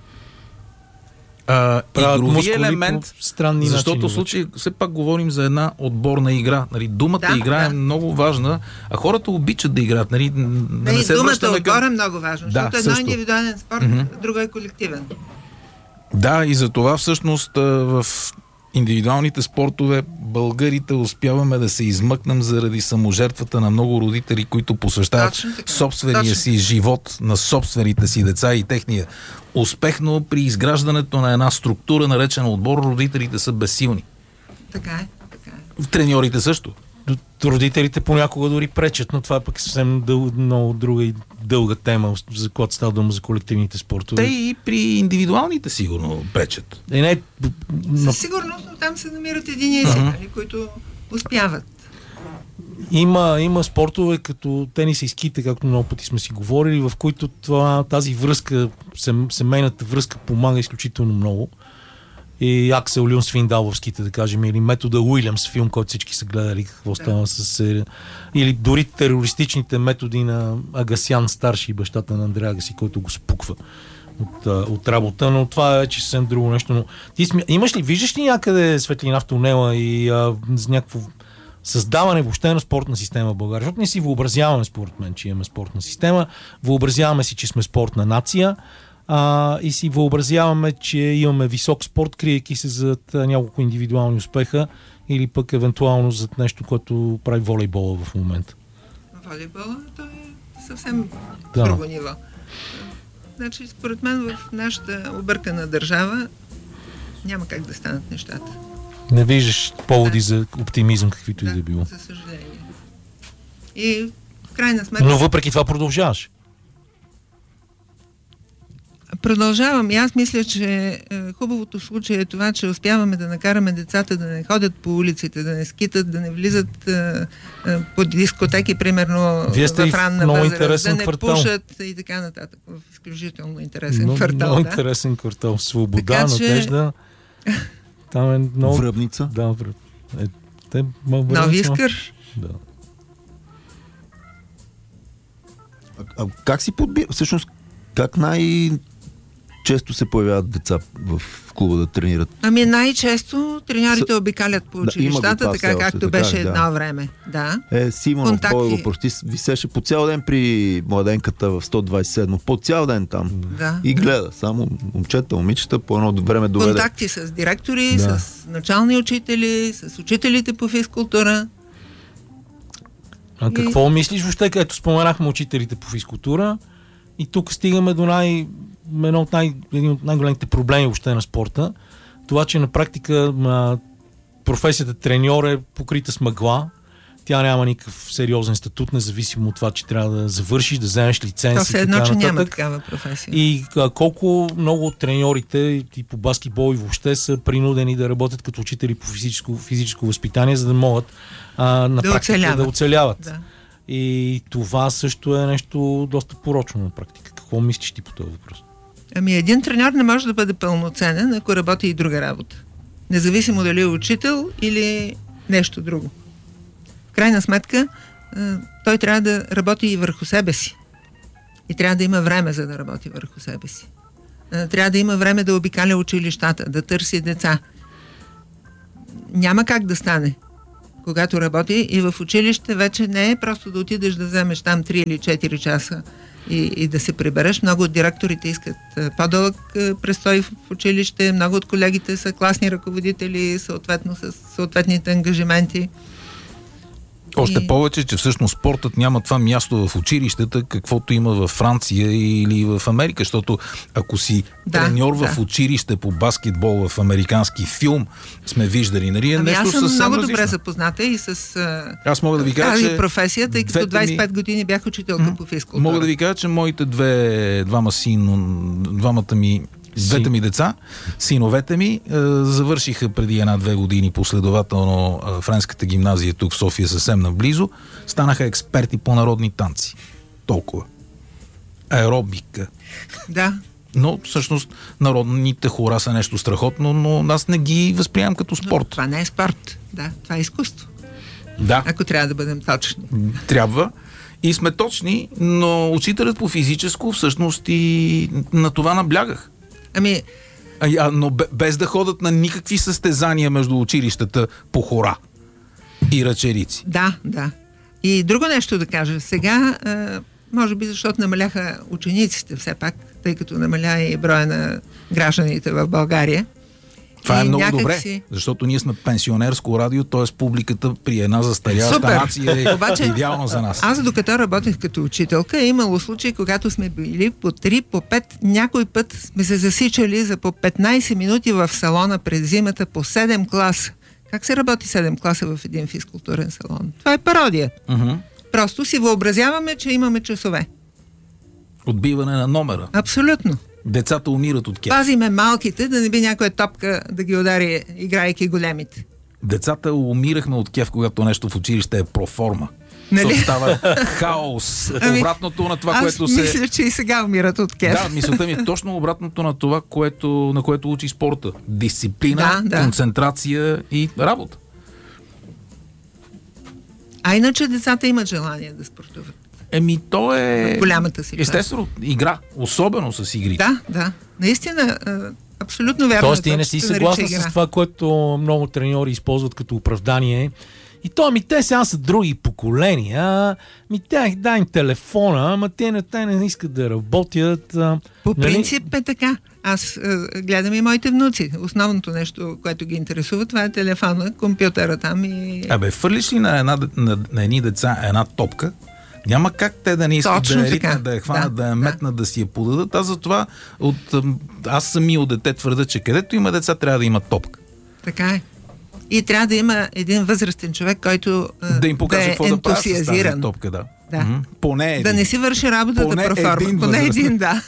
А, игрови мускули елемент, по странни защото начини в случай все пак говорим за една отборна игра. Нали, думата Да, игра да. е много важна, а хората обичат да играят. Нали, да Не, не и се думата връщаме отбор към... е много важно, Да, защото едно е също. индивидуален спорт, Мгм. друго е колективен. Да, и за това всъщност а, в индивидуалните спортове българите успяваме да се измъкнем заради саможертвата на много родители, които посвещават Точно така. собствения Точно си живот на собствените си деца и техния успех, но при изграждането на една структура, наречена отбор, родителите са безсилни. Така е, така е. Треньорите също. Родителите понякога дори пречат, но това пък е съвсем дъл, много друга и дълга тема, за която става дума за колективните спортове. Те и при индивидуалните сигурно пречат. Е, не, но Със сигурност, но там се намират единици, Ага. нали, които успяват. има, има спортове като тенис и ските, както много пъти сме си говорили, в които това, тази връзка, сем, семейната връзка помага изключително много. И Аксел Люн Свиндаловските, да кажем, или метода Уилямс, филм, който всички са гледали, какво да. става с серия. Или дори терористичните методи на Агасян старши, бащата на Андрея Агаси, който го спуква от, от работа, но това е вече съвсем друго нещо. Но ти сми... имаш ли, виждаш ли някъде светлина в тунела и а, с някакво създаване въобще на спортна система в България? Защото не си въобразяваме, според мен, че имаме спортна система, въобразяваме си, че сме спортна нация, а, и си въобразяваме, че имаме висок спорт, криейки се зад няколко индивидуални успеха или пък евентуално зад нещо, което прави волейбола в момента. Волейбола, то е съвсем Да. друго ниво. Значи, според мен в нашата объркана държава няма как да станат нещата. Не виждаш поводи Да. за оптимизъм, каквито Да, и да било. за съжаление. И в крайна сметка... Но въпреки това продължаваш. Продължавам. И аз мисля, че е, хубавото в случая е това, че успяваме да накараме децата да не ходят по улиците, да не скитат, да не влизат е, е, по дискотеки, примерно Вие сте и в в ранна много възраст, интересен да не квартал. пушат и така нататък. В изключително интересен Много, квартал. много Да? интересен квартал. Свобода, Така че- надежда. Там е много... Връбница. Да, връб. Е, те, ма, Нови връбница, Искър. Да. А, а как си подбира? Всъщност, как най- често се появяват деца в клуба да тренират? Ами най-често треньорите С- обикалят по Да, има го училищата, това все така още, както така беше ли? Да. едно време. Да. Е, Симонов, Контакти. Бойло, почти висеше по цял ден при младенката в сто двайсет и седмо. По цял ден там. Да. И гледа. Само момчета, момичета по едно време доведе. Контакти с директори, Да. с начални учители, с учителите по физкултура. А какво мислиш въобще, където споменахме учителите по физкултура и тук стигаме до най, едно от най, един от най-големите проблеми въобще на спорта. Това, че на практика а, професията треньор е покрита с мъгла. Тя няма никакъв сериозен статут, независимо от това, че трябва да завършиш, да вземеш лиценз То и все едно, така че няма нататък. такава професия. И а, колко много от треньорите и по баскетбол и въобще са принудени да работят като учители по физическо, физическо възпитание, за да могат а, на Да практика оцеляват. да оцеляват. Да. И това също е нещо доста порочно на практика. Какво мислиш ти по този въпрос? Ами един треньор не може да бъде пълноценен, ако работи и друга работа. Независимо дали е учител или нещо друго. В крайна сметка, той трябва да работи и върху себе си. И трябва да има време, за да работи върху себе си. Трябва да има време да обикаля училищата, да търси деца. Няма как да стане, когато работи и в училище вече не е просто да отидеш да вземеш там три или четири часа и, и да се прибереш. Много от директорите искат по-дълъг престой в училище, много от колегите са класни ръководители, съответно с съответните ангажименти. Още и... повече, че всъщност спортът няма това място в училищата, каквото има във Франция или в Америка, защото ако си да, треньор да. в училище по баскетбол в американски филм, сме виждали, нали? Е ами нещо аз съм съвсем много различно. добре запозната и с аз мога да ви кажа, тази че професия, тъй като двайсет и пет ми... години бях учителка mm-hmm. по физкултура. Мога да ви кажа, че моите две, двама син, двамата ми Двете ми деца, синовете ми, е, завършиха преди една-две години последователно е, френската гимназия тук в София, съвсем наблизо. Станаха експерти по народни танци. Толкова. Аеробика. Да. Но всъщност народните хора са нещо страхотно, но аз не ги възприемам като спорт. Но това не е спорт. Да, това е изкуство. Да. Ако трябва да бъдем точни. Трябва. И сме точни, но учителят по физическо всъщност и на това наблягах. Ами... А, но без да ходят на никакви състезания между училищата по хора и ръчерици. Да, да. И друго нещо да кажа. Сега, може би защото намаляха учениците все пак, тъй като намаля и броя на гражданите в България. Това е много някак добре, си... защото ние сме пенсионерско радио, т.е. публиката при една застаряваща нация е Обаче, идеално за нас. Аз докато работех като учителка, е имало случаи, когато сме били по три, по пет, някой път сме се засичали за по петнайсет минути в салона през зимата по седем класа. Как се работи седем класа в един физкултурен салон? Това е пародия. Uh-huh. Просто си въобразяваме, че имаме часове. Отбиване на номера. Абсолютно. Децата умират от кеф. Пазиме малките, да не би някоя топка да ги удари, играйки големите. Децата умирахме от кеф, когато нещо в училище е проформа. Нали? Става хаос. Ами, обратното на това, аз което се... Аз мисля, че и сега умират от кеф. Да, мисълта ми е точно обратното на това, което, на което учи спорта. Дисциплина, да, да. концентрация и работа. А иначе децата имат желание да спортуват. Еми, то е... голямата си. Естествено, игра. Особено с игри. Да, да. Наистина, абсолютно вярно. Тоест, ти не си съгласна с това, което много треньори използват като оправдание. И то, ми те сега са други поколения. Ми те дай им телефона, ама те не, те не искат да работят. По нали? принцип е така. Аз е, гледам и моите внуци. Основното нещо, което ги интересува, това е телефона, компютъра там и... Абе, фърлиш ли на, една, на, на едни деца една топка, няма как те да не искат точно да я ритнат, така. да я хванат, да, да я метнат, да. да си я подадат. Аз затова от, аз сами от дете твърда, че където има деца, трябва да има топка. Така е. И трябва да има един възрастен човек, който да им покаже да е какво да правят с тази топка. Да. Да. Mm-hmm. Поне един. Да не си върши работата Поне проформа. един Поне възрастен. един, да.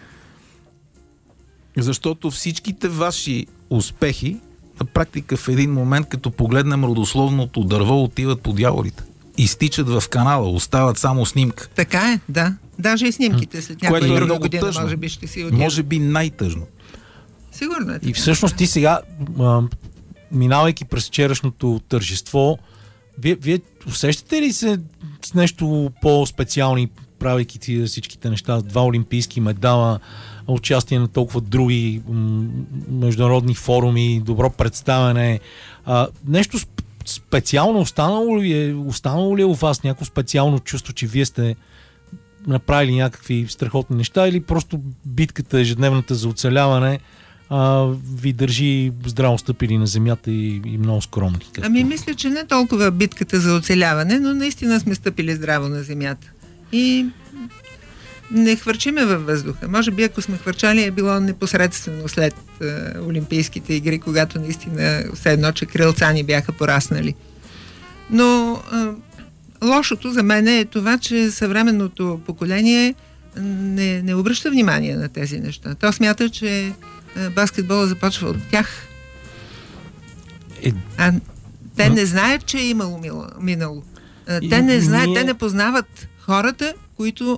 Защото всичките ваши успехи на практика в един момент, като погледнем родословното дърво, отиват по дяволите. Изтичат в канала, остават само снимка. Така е, да. Даже и снимките след някоя Което е друга много година, тъжно. може би ще си отидат. Може би най-тъжно. Сигурно е. И всъщност ти сега, а, минавайки през вчерашното тържество, вие, вие усещате ли се с нещо по-специални, правейки ти всичките неща, два олимпийски медала, участие на толкова други м- международни форуми, добро представяне, а, нещо сп- специално останало ли е, останало ли е у вас някакво специално чувство, че вие сте направили някакви страхотни неща или просто битката ежедневната за оцеляване а, ви държи здраво стъпили на земята и, и много скромни? Като... Ами мисля, че не толкова битката за оцеляване, но наистина сме стъпили здраво на земята. И не хвърчиме във въздуха. Може би ако сме хвърчали е било непосредствено след е, Олимпийските игри, когато наистина все едно, че крилца ни бяха пораснали. Но е, лошото за мен е това, че съвременното поколение не, не обръща внимание на тези неща. То смята, че е, баскетбола започва от тях. Е... А те не знаят, че е имало минало. Те не знаят, ние... те не познават хората, които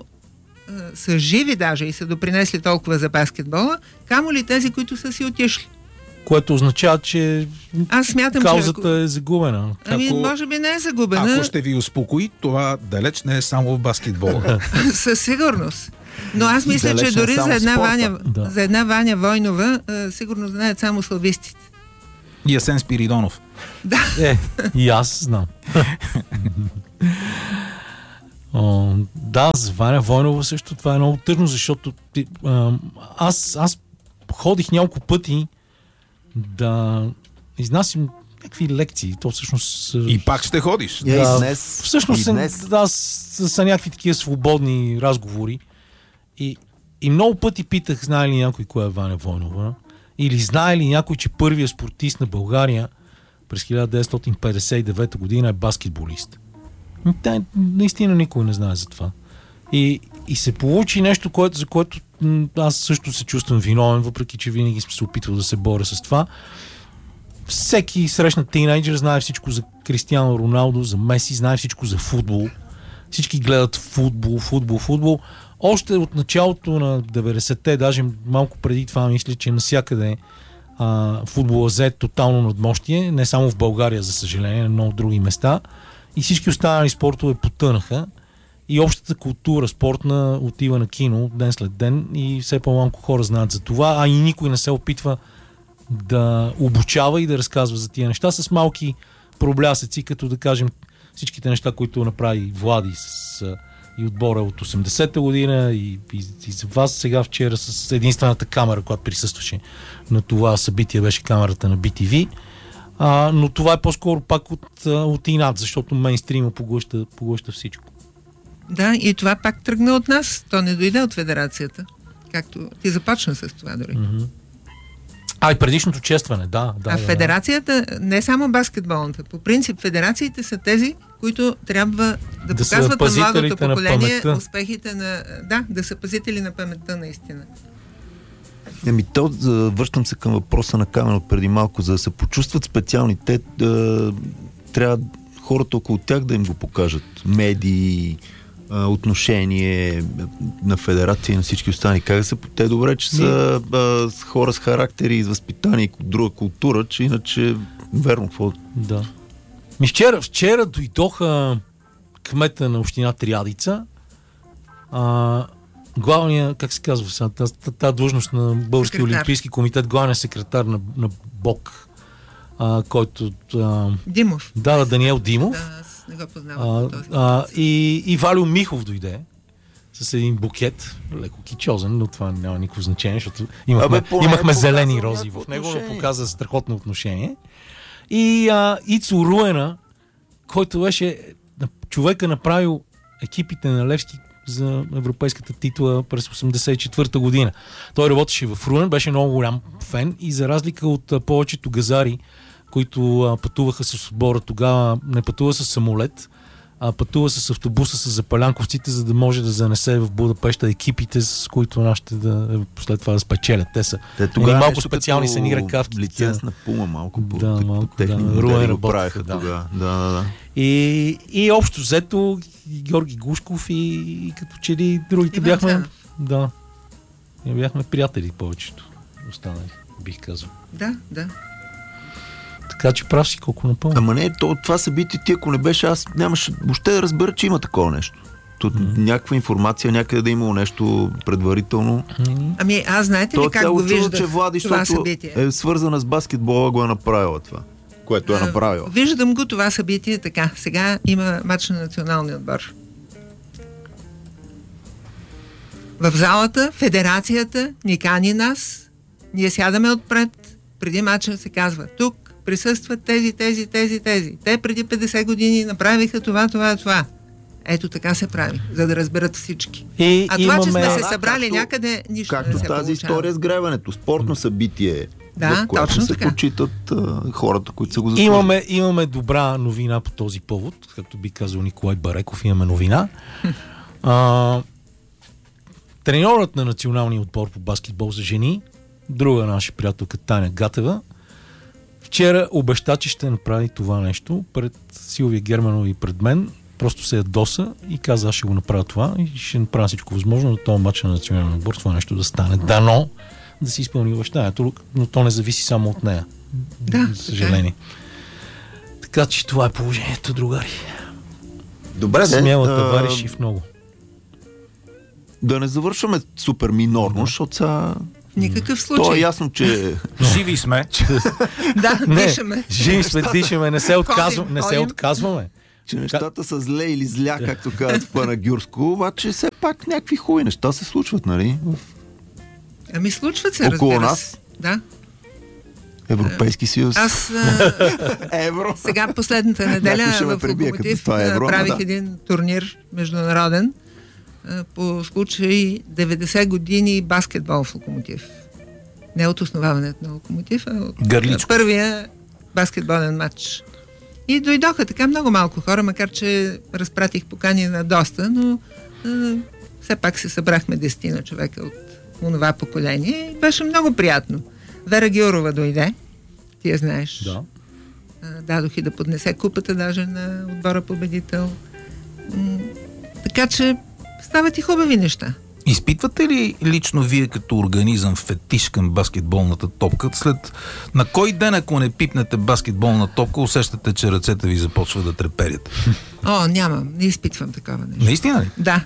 са живи даже и са допринесли толкова за баскетбола, камо ли тези, които са си отишли. което означава, че Аз смятам, каузата че... е загубена. Ами, Ако- може би не е загубена. Ако ще ви успокои, това далеч не е само в баскетбола. Със сигурност. Но аз мисля, Далеч че не дори само за една, спорта. Ваня, Да. за една Ваня Войнова а, сигурно знаят само славистите. И Асен Спиридонов. Е, и аз знам. О, да, за Ваня Войнова също това е много тъжно, защото ти, а, аз, аз ходих няколко пъти да изнасям някакви лекции. То всъщност... И пак ще ходиш. Я Да, и днес. Всъщност и са, днес. да, са, са някакви такива свободни разговори. И, и много пъти питах, знае ли някой кой е Ваня Войнова? Или знае ли някой, че първият спортист на България през хиляда деветстотин петдесет и девета година е баскетболист? Та, наистина никой не знае за това. И, и се получи нещо, което, за което м, аз също се чувствам виновен, въпреки че винаги съм се опитвал да се боря с това. Всеки срещнат тинейджър знае всичко за Кристиано Роналдо, за Меси, знае всичко за футбол. Всички гледат футбол, футбол, футбол. Още от началото на деветдесетте, даже малко преди това, мисля, че навсякъде а, футбола взе тотално надмощие, не само в България, за съжаление, на много други места. И всички останали спортове потънаха. И общата култура спортна отива на кино ден след ден и все по-малко хора знаят за това, а и никой не се опитва да обучава и да разказва за тия неща с малки проблясъци, като да кажем всичките неща, които направи Влади с, а, и отбора от осемдесета година и, и, и за вас сега вчера с единствената камера, която присъстваше на това събитие, беше камерата на Би Ти Ви. А, но това е по-скоро пак от, от инат, защото мейнстрима поглъща, поглъща всичко. Да, и това пак тръгна от нас. То не дойде от федерацията. Както ти започна с това дори. Mm-hmm. А, и предишното честване, да. да а да, федерацията, не само баскетболната, по принцип федерациите са тези, които трябва да, Да са показват на младото пазителите на поколение паметта. успехите на... Да, да са пазители на паметта наистина. Еми, то, за- връщам се към въпроса на Камен от преди малко, за да се почувстват специални. Те да, трябва хората около тях да им го покажат. Медии, а, отношение на федерация и на всички останали. Как да се... Те добре, че са а, с хора с характери и с възпитание и друга култура, че иначе верно, какво... Да. Ми вчера, вчера дойдоха кмета на община Триадица, а, главния, как се казва сега, тази, тази длъжност на Български Секретар. олимпийски комитет, главният секретар на, на БОК, а, който... А, Димов. да, да, Даниел Димов. Да, аз не го познавам. А, по този а, начин. и, и Валио Михов дойде с един букет, леко кичозен, но това няма никакво значение, защото имахме, Абе, поне имахме показва зелени рози някакво в него, но отношение. показа страхотно отношение. И а, Ицо Руена, който беше човека направил екипите на Левски за европейската титла през осемдесет и четвърта година. Той работеше в Руен, беше много голям фен и за разлика от а, повечето газари, които а, пътуваха с отбора тогава, не пътува с самолет, а пътува с автобуса с запалянковците, за да може да занесе в Будапеща екипите, с които нашите да след това да спечелят. Те са Те тогава малко нещо специални като са ни ръкавки. лиценз на Пума, малко по, Да, по, малко, по техни да. модели Руен го работеха, правеха да. тогава. Да, да, да. И, и общо взето Георги Гушков и, и като че ли другите Иван бяхме... Цанов. Да. И бяхме приятели повечето. Останали, бих казал. Да, да. Така че прав си колко напълно. Ама не, то, това събитие ти, ако не беше, аз нямаше въобще да разбера, че има такова нещо. Тут mm-hmm. някаква информация, някъде да е имало нещо предварително. Ами аз знаете То ли е как цяло го чудо, виждах че Влади, това защото събитие? е свързана с баскетбола, го е направила това, което е А, направила. Виждам го това събитие така. Сега има матч на националния отбор. В залата федерацията ни кани нас, ние сядаме отпред, преди матча се казва, тук присъстват тези, тези, тези, тези. Те преди петдесет години направиха това, това, това. Ето така се прави, за да разберат всички. И А това, че сме имаме... се Да, събрали както- някъде, нищо Както не се тази получава. история с гребането. Спортно събитие, Да, в което точно се така. почитат а, хората, които са го заслужили. Имаме, имаме добра новина по този повод, както би казал Николай Бареков, имаме новина. А, треньорът на националния отбор по баскетбол за жени, друга наша приятелка Таня Гатева, вчера обеща, че ще направи това нещо пред Силвия Германова и пред мен. Просто се ядоса и каза, аз ще го направя това и ще направя всичко възможно до този матч на националния отбор това нещо да стане. Дано да си изпълни обещанието, но то не зависи само от нея. Да, за съжаление. Така, така че това е положението, другари. Добре, смела да, товариш и в много. Да не завършваме супер минорно, защото са... В никакъв случай. То е ясно, че... Живи сме. Да, не, дишаме. живи сме, дишаме, не се, отказвам, Ходим, не се ходим. отказваме. че нещата са зле или зля, както казват в Панагюрско, обаче все пак някакви хубави неща се случват, нали? Ами случват се, около разбира нас. се. Да. Европейски съюз. Аз а, Евро. сега последната неделя Някой ще ме в пребие, като Локомотив това е евро, правих да. един турнир международен а, по случай деветдесет години баскетбол в Локомотив. Не от основаването на Локомотив, а от Гърличко. първия баскетболен матч. И дойдоха така много малко хора, макар че разпратих покани на доста, но а, все пак се събрахме десетина човека от онова поколение и беше много приятно. Вера Георова дойде, ти я знаеш. Да. А, дадох и да поднесе купата даже на отбора победител. М- така че стават и хубави неща. Изпитвате ли лично вие като организъм фетиш към баскетболната топка? След на кой ден, ако не пипнете баскетболна топка, усещате, че ръцете ви започват да треперят? О, нямам, не изпитвам такова нещо. Наистина ли? Да.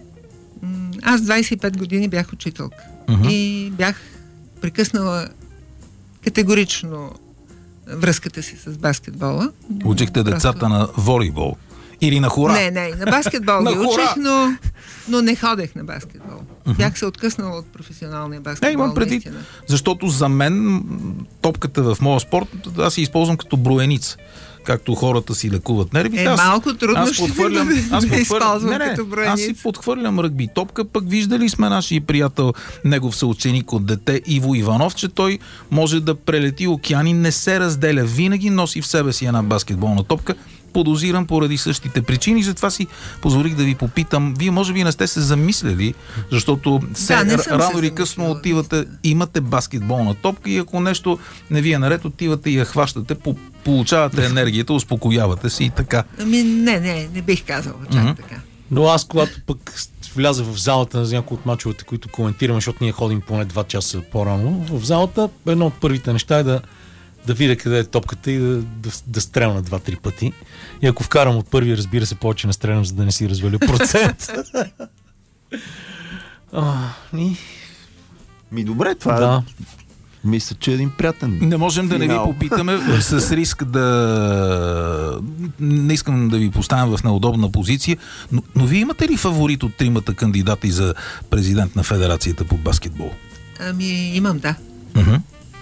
М, Аз двадесет и пет години бях учителка. Мгм. И бях прекъснала категорично връзката си с баскетбола. Учихте Просто- децата на волейбол. Или на хора. Не, не, на баскетбол На ги хора! учих, но, но не ходех на баскетбол. Бях се откъснала от професионалния баскетбол. Не, имам предвид, наистина. защото за мен м, топката в моя спорт, аз я използвам като броеница. Както хората си лекуват нервите. Е, аз, малко трудно аз ще подхвърлям, да, аз да подхвърлям, използвам не, не, като аз броеница. си подхвърлям ръгби топка, пък виждали сме нашия приятел, негов съученик от дете Иво Иванов, че той може да прелети океани, не се разделя, винаги носи в себе си една баскетболна топка. Подозирам поради същите причини, затова си позволих да ви попитам. Вие може би не сте се замисляли, защото се, не съм рано се или късно замисляла, отивате, наистина. имате баскетболна топка и ако нещо не ви е наред, отивате и я хващате, по- получавате енергията, успокоявате се и така. Ами не, не, не бих казала чак Мгм. така. Но аз, когато пък вляза в залата за някои от мачовете, които коментираме, защото ние ходим поне два часа по-рано в залата, едно от първите неща е да, да видя къде е топката и да, да, да стрелна два-три пъти. И ако вкарам от първи, разбира се, повече не стрелям, за да не си разваля процент. А, и... Ми добре, това Да. е... Мисля, че е един приятен Не можем да не ви финал. попитаме с риск да... Не искам да ви поставям в неудобна позиция, но, но вие имате ли фаворит от тримата кандидати за президент на Федерацията по баскетбол? Ами имам, да. Мгм.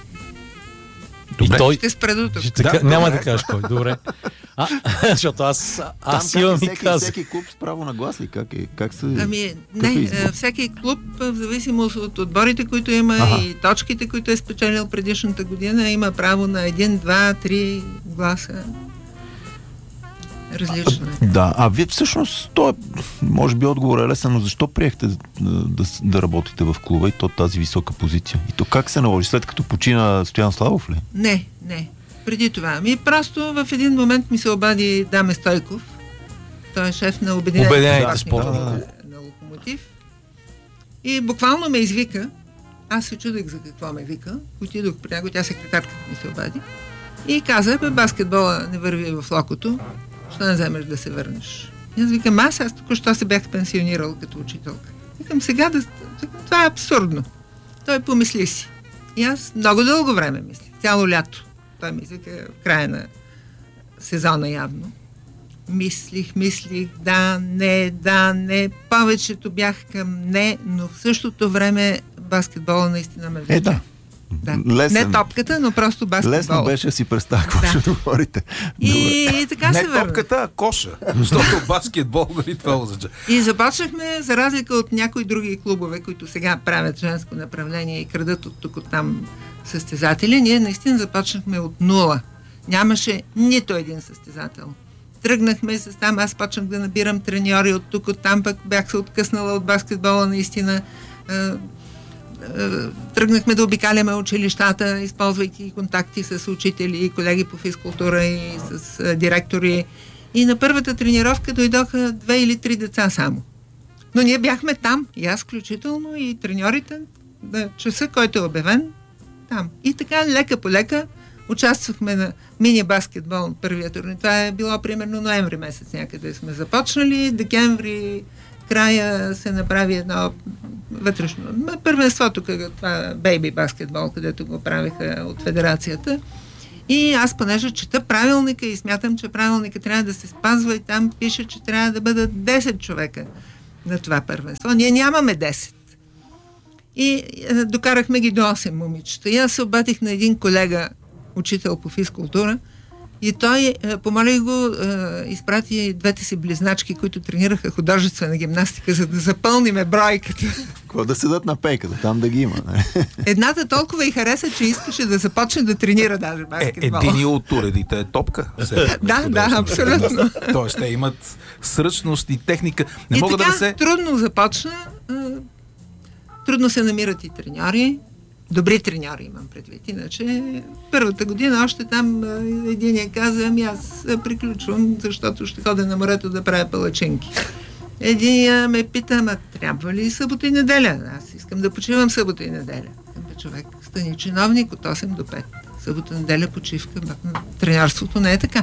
И Добре. Ще спра до тук. Ще така, Да, няма добре. да кажеш кой. Добре. А, защото аз, Там аз как е имам и всеки, казах. всеки клуб с право на глас ли? Как, е, как се... Ами, какъв е не, избор? а, всеки клуб, а, в зависимост от отборите, които има Аха. и точките, които е спечелил предишната година, има право на един, два, три гласа. Различно е. Да, а вие всъщност, то е, може би отговор е лесен, но защо приехте да, да, да работите в клуба и то тази висока позиция? И то как се наложи? След като почина Стоян Славов ли? Не, не. Преди това. Ми просто в един момент ми се обади Даме Стойков. Той е шеф на Обединените Обединените спортни спортни. клубове на Локомотив. И буквално ме извика. Аз се чудех за какво ме вика. Отидох при него, тя секретарката ми се обади. И каза, бе, баскетбола не върви в Локото. Що не вземеш да се върнеш? И аз викам, аз, аз току-що се бях пенсионирал като учителка. Викам, сега да... Това е абсурдно. Той помисли си. И аз много дълго време мисля. Цяло лято. Той ми извика в края на сезона явно. Мислих, мислих, да, не, да, не. Повечето бях към не, но в същото време баскетбола наистина ме влече. Е, да. Да. Лесен. Не топката, но просто баскетбола. Лесно беше да си представя какво Да. ще говорите. И, Добре. и така Не се върна. топката, а коша. Защото баскетбол, нали това означава? И започнахме, за разлика от някои други клубове, които сега правят женско направление и крадат от тук, от там състезатели, ние наистина започнахме от нула. Нямаше нито един състезател. Тръгнахме с там, аз почнах да набирам треньори от тук, от там, пък бях се откъснала от баскетбола наистина. Е, е, Тръгнахме да обикаляме училищата, използвайки контакти с учители и колеги по физкултура и с е, директори. И на първата тренировка дойдоха две или три деца само. Но ние бяхме там, и аз включително, и треньорите да, часа, който е обявен, там. И така, лека по лека, участвахме на мини баскетбол първия турнир. Това е било примерно ноември месец някъде сме започнали. Декември края се направи едно вътрешно първенство тук, това бейби баскетбол, където го правиха от федерацията. И аз понеже чета правилника и смятам, че правилника трябва да се спазва и там пише, че трябва да бъдат десет човека на това първенство. Ние нямаме десет. И е, докарахме ги до осем момичета. И аз се обадих на един колега, учител по физкултура, и той, е, помолих го, е, изпрати двете си близначки, които тренираха художествена гимнастика, за да запълниме бройката. Какво да седат на пейката, там да ги има. Едната толкова и хареса, че искаше да започне да тренира даже баскетбол. Е, един от уредите е топка. Да, да, абсолютно. Тоест, те имат сръчност и техника. Не и мога така, да се... трудно започна. Трудно се намират и треньори. Добри треньори имам предвид. Иначе първата година още там един я каза, ами аз приключвам, защото ще ходя на морето да правя палачинки. Един ме пита, ама трябва ли събота и неделя? Аз искам да почивам събота и неделя. Бе, човек, стани чиновник от осем до пет. Събота, неделя, почивка. Треньорството не е така.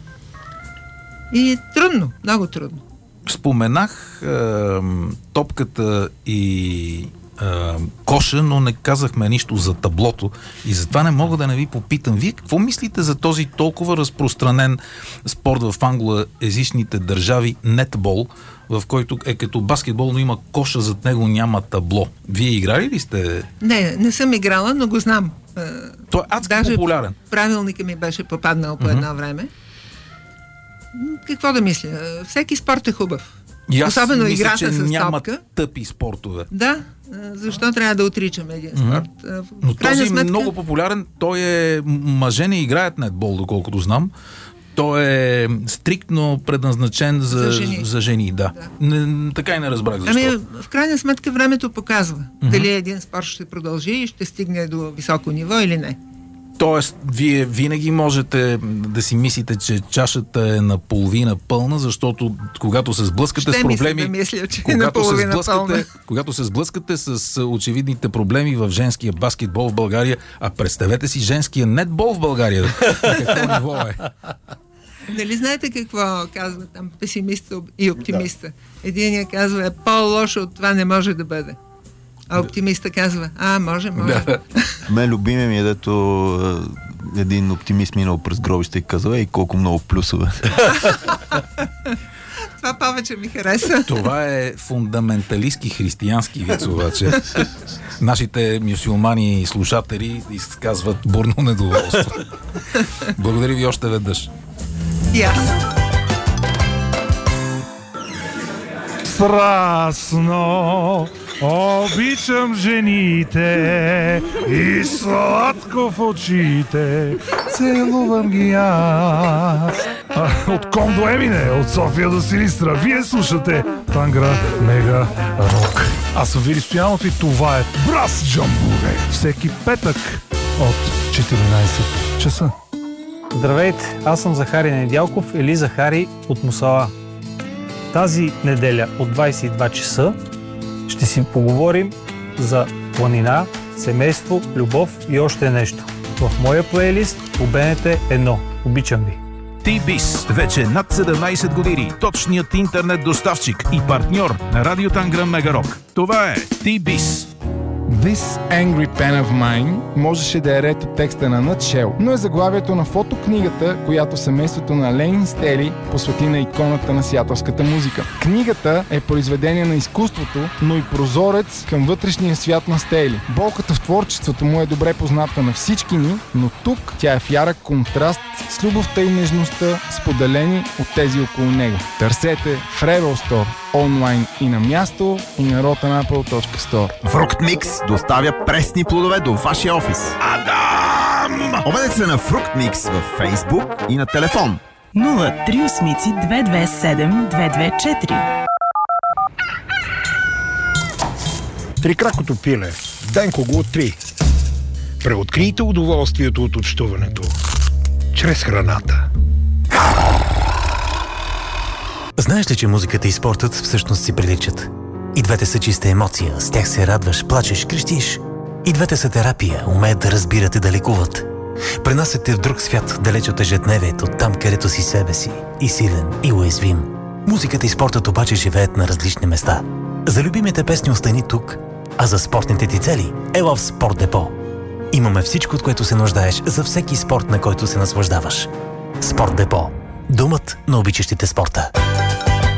И трудно, много трудно. Споменах е, топката и е, коша, но не казахме нищо за таблото и затова не мога да не ви попитам. Вие какво мислите за този толкова разпространен спорт в англоезичните държави, нетбол, в който е като баскетбол, но има коша, зад него няма табло. Вие играли ли сте? Не, не съм играла, но го знам. Той е адски Даже популярен. Правилника ми беше попаднал по едно mm-hmm. време. Какво да мисля? Всеки спорт е хубав. И аз особено мисля, играта че с няма топка. Тъпи спортове. Да, защо трябва да отричаме един спорт? Mm-hmm. Но този сметка... е много популярен. Той е... Мъже не играят нетбол, доколкото знам. Той е стриктно предназначен за, за жени. За жени да. Да. Не, така и не разбрах защо. Ами, в крайна сметка времето показва mm-hmm. дали един спорт ще продължи и ще стигне до високо ниво или не. Тоест, вие винаги можете да си мислите, че чашата е наполовина пълна, защото когато се сблъскате ще с проблеми... Да мисля, че когато, е се сблъскате, когато се сблъскате с очевидните проблеми в женския баскетбол в България, а представете си женския нетбол в България. Какво ниво е? Нали знаете какво казва там песимиста и оптимиста? Да. Единия казва, е по-лошо от това не може да бъде. А оптимиста казва, а, може, може. Да. Мен любиме ми е, дето един оптимист минал през гробище и казва, ей, колко много плюсове. Това повече ми хареса. Това е фундаменталистки християнски виц, обаче. Нашите мюсюлмани и слушатели изказват бурно недоволство. Благодаря ви още веднъж. И аз. Страстно обичам жените и сладко в очите целувам ги аз. А, от Ком до Емине, от София до Силистра, вие слушате Тангра Мега Рок. Аз съм Вили Стоянов и това е Брас Джамбуре. Всеки петък от четиринайсет часа. Здравейте, аз съм Захари Недялков или Захари от Мусала. Тази неделя от двайсет и два часа ще си поговорим за планина, семейство, любов и още нещо. В моя плейлист по БНТ едно. Обичам ви! T-Biz. Вече над седемнайсет години. Точният интернет доставчик и партньор на Радио Тангра Мега Рок. Това е T-Biz. This Angry Pen of Mine можеше да е ред от текста на Nutshell, но е заглавието на фотокнигата, която семейството на Ленин Стели посвети на иконата на сиатълската музика. Книгата е произведение на изкуството, но и прозорец към вътрешния свят на Стели. Болката в творчеството му е добре позната на всички ни, но тук тя е в ярък контраст с любовта и нежността, споделени от тези около него. Търсете в Rebel Store, онлайн и на място, и на rotten apple точка store. Фрукт Микс доставя пресни плодове до вашия офис. Адам! Обадете се на Фрукт Микс във Фейсбук и на телефон нула три осем две две седем две две четири. Трикракото пиле. Денко го три. Преоткрийте удоволствието от общуването чрез храната. Знаеш ли, че музиката и спортът всъщност си приличат? И двете са чиста емоция, с тях се радваш, плачеш, крещиш. И двете са терапия, умеят да разбират и да лекуват. Пренасят те в друг свят, далеч от ежедневието, там където си себе си, и силен, и уязвим. Музиката и спортът обаче живеят на различни места. За любимите песни остани тук, а за спортните ти цели ела в Спорт Депо. Имаме всичко, от което се нуждаеш за всеки спорт, на който се наслаждаваш. Спорт Депо. Домът на обичащите спорта.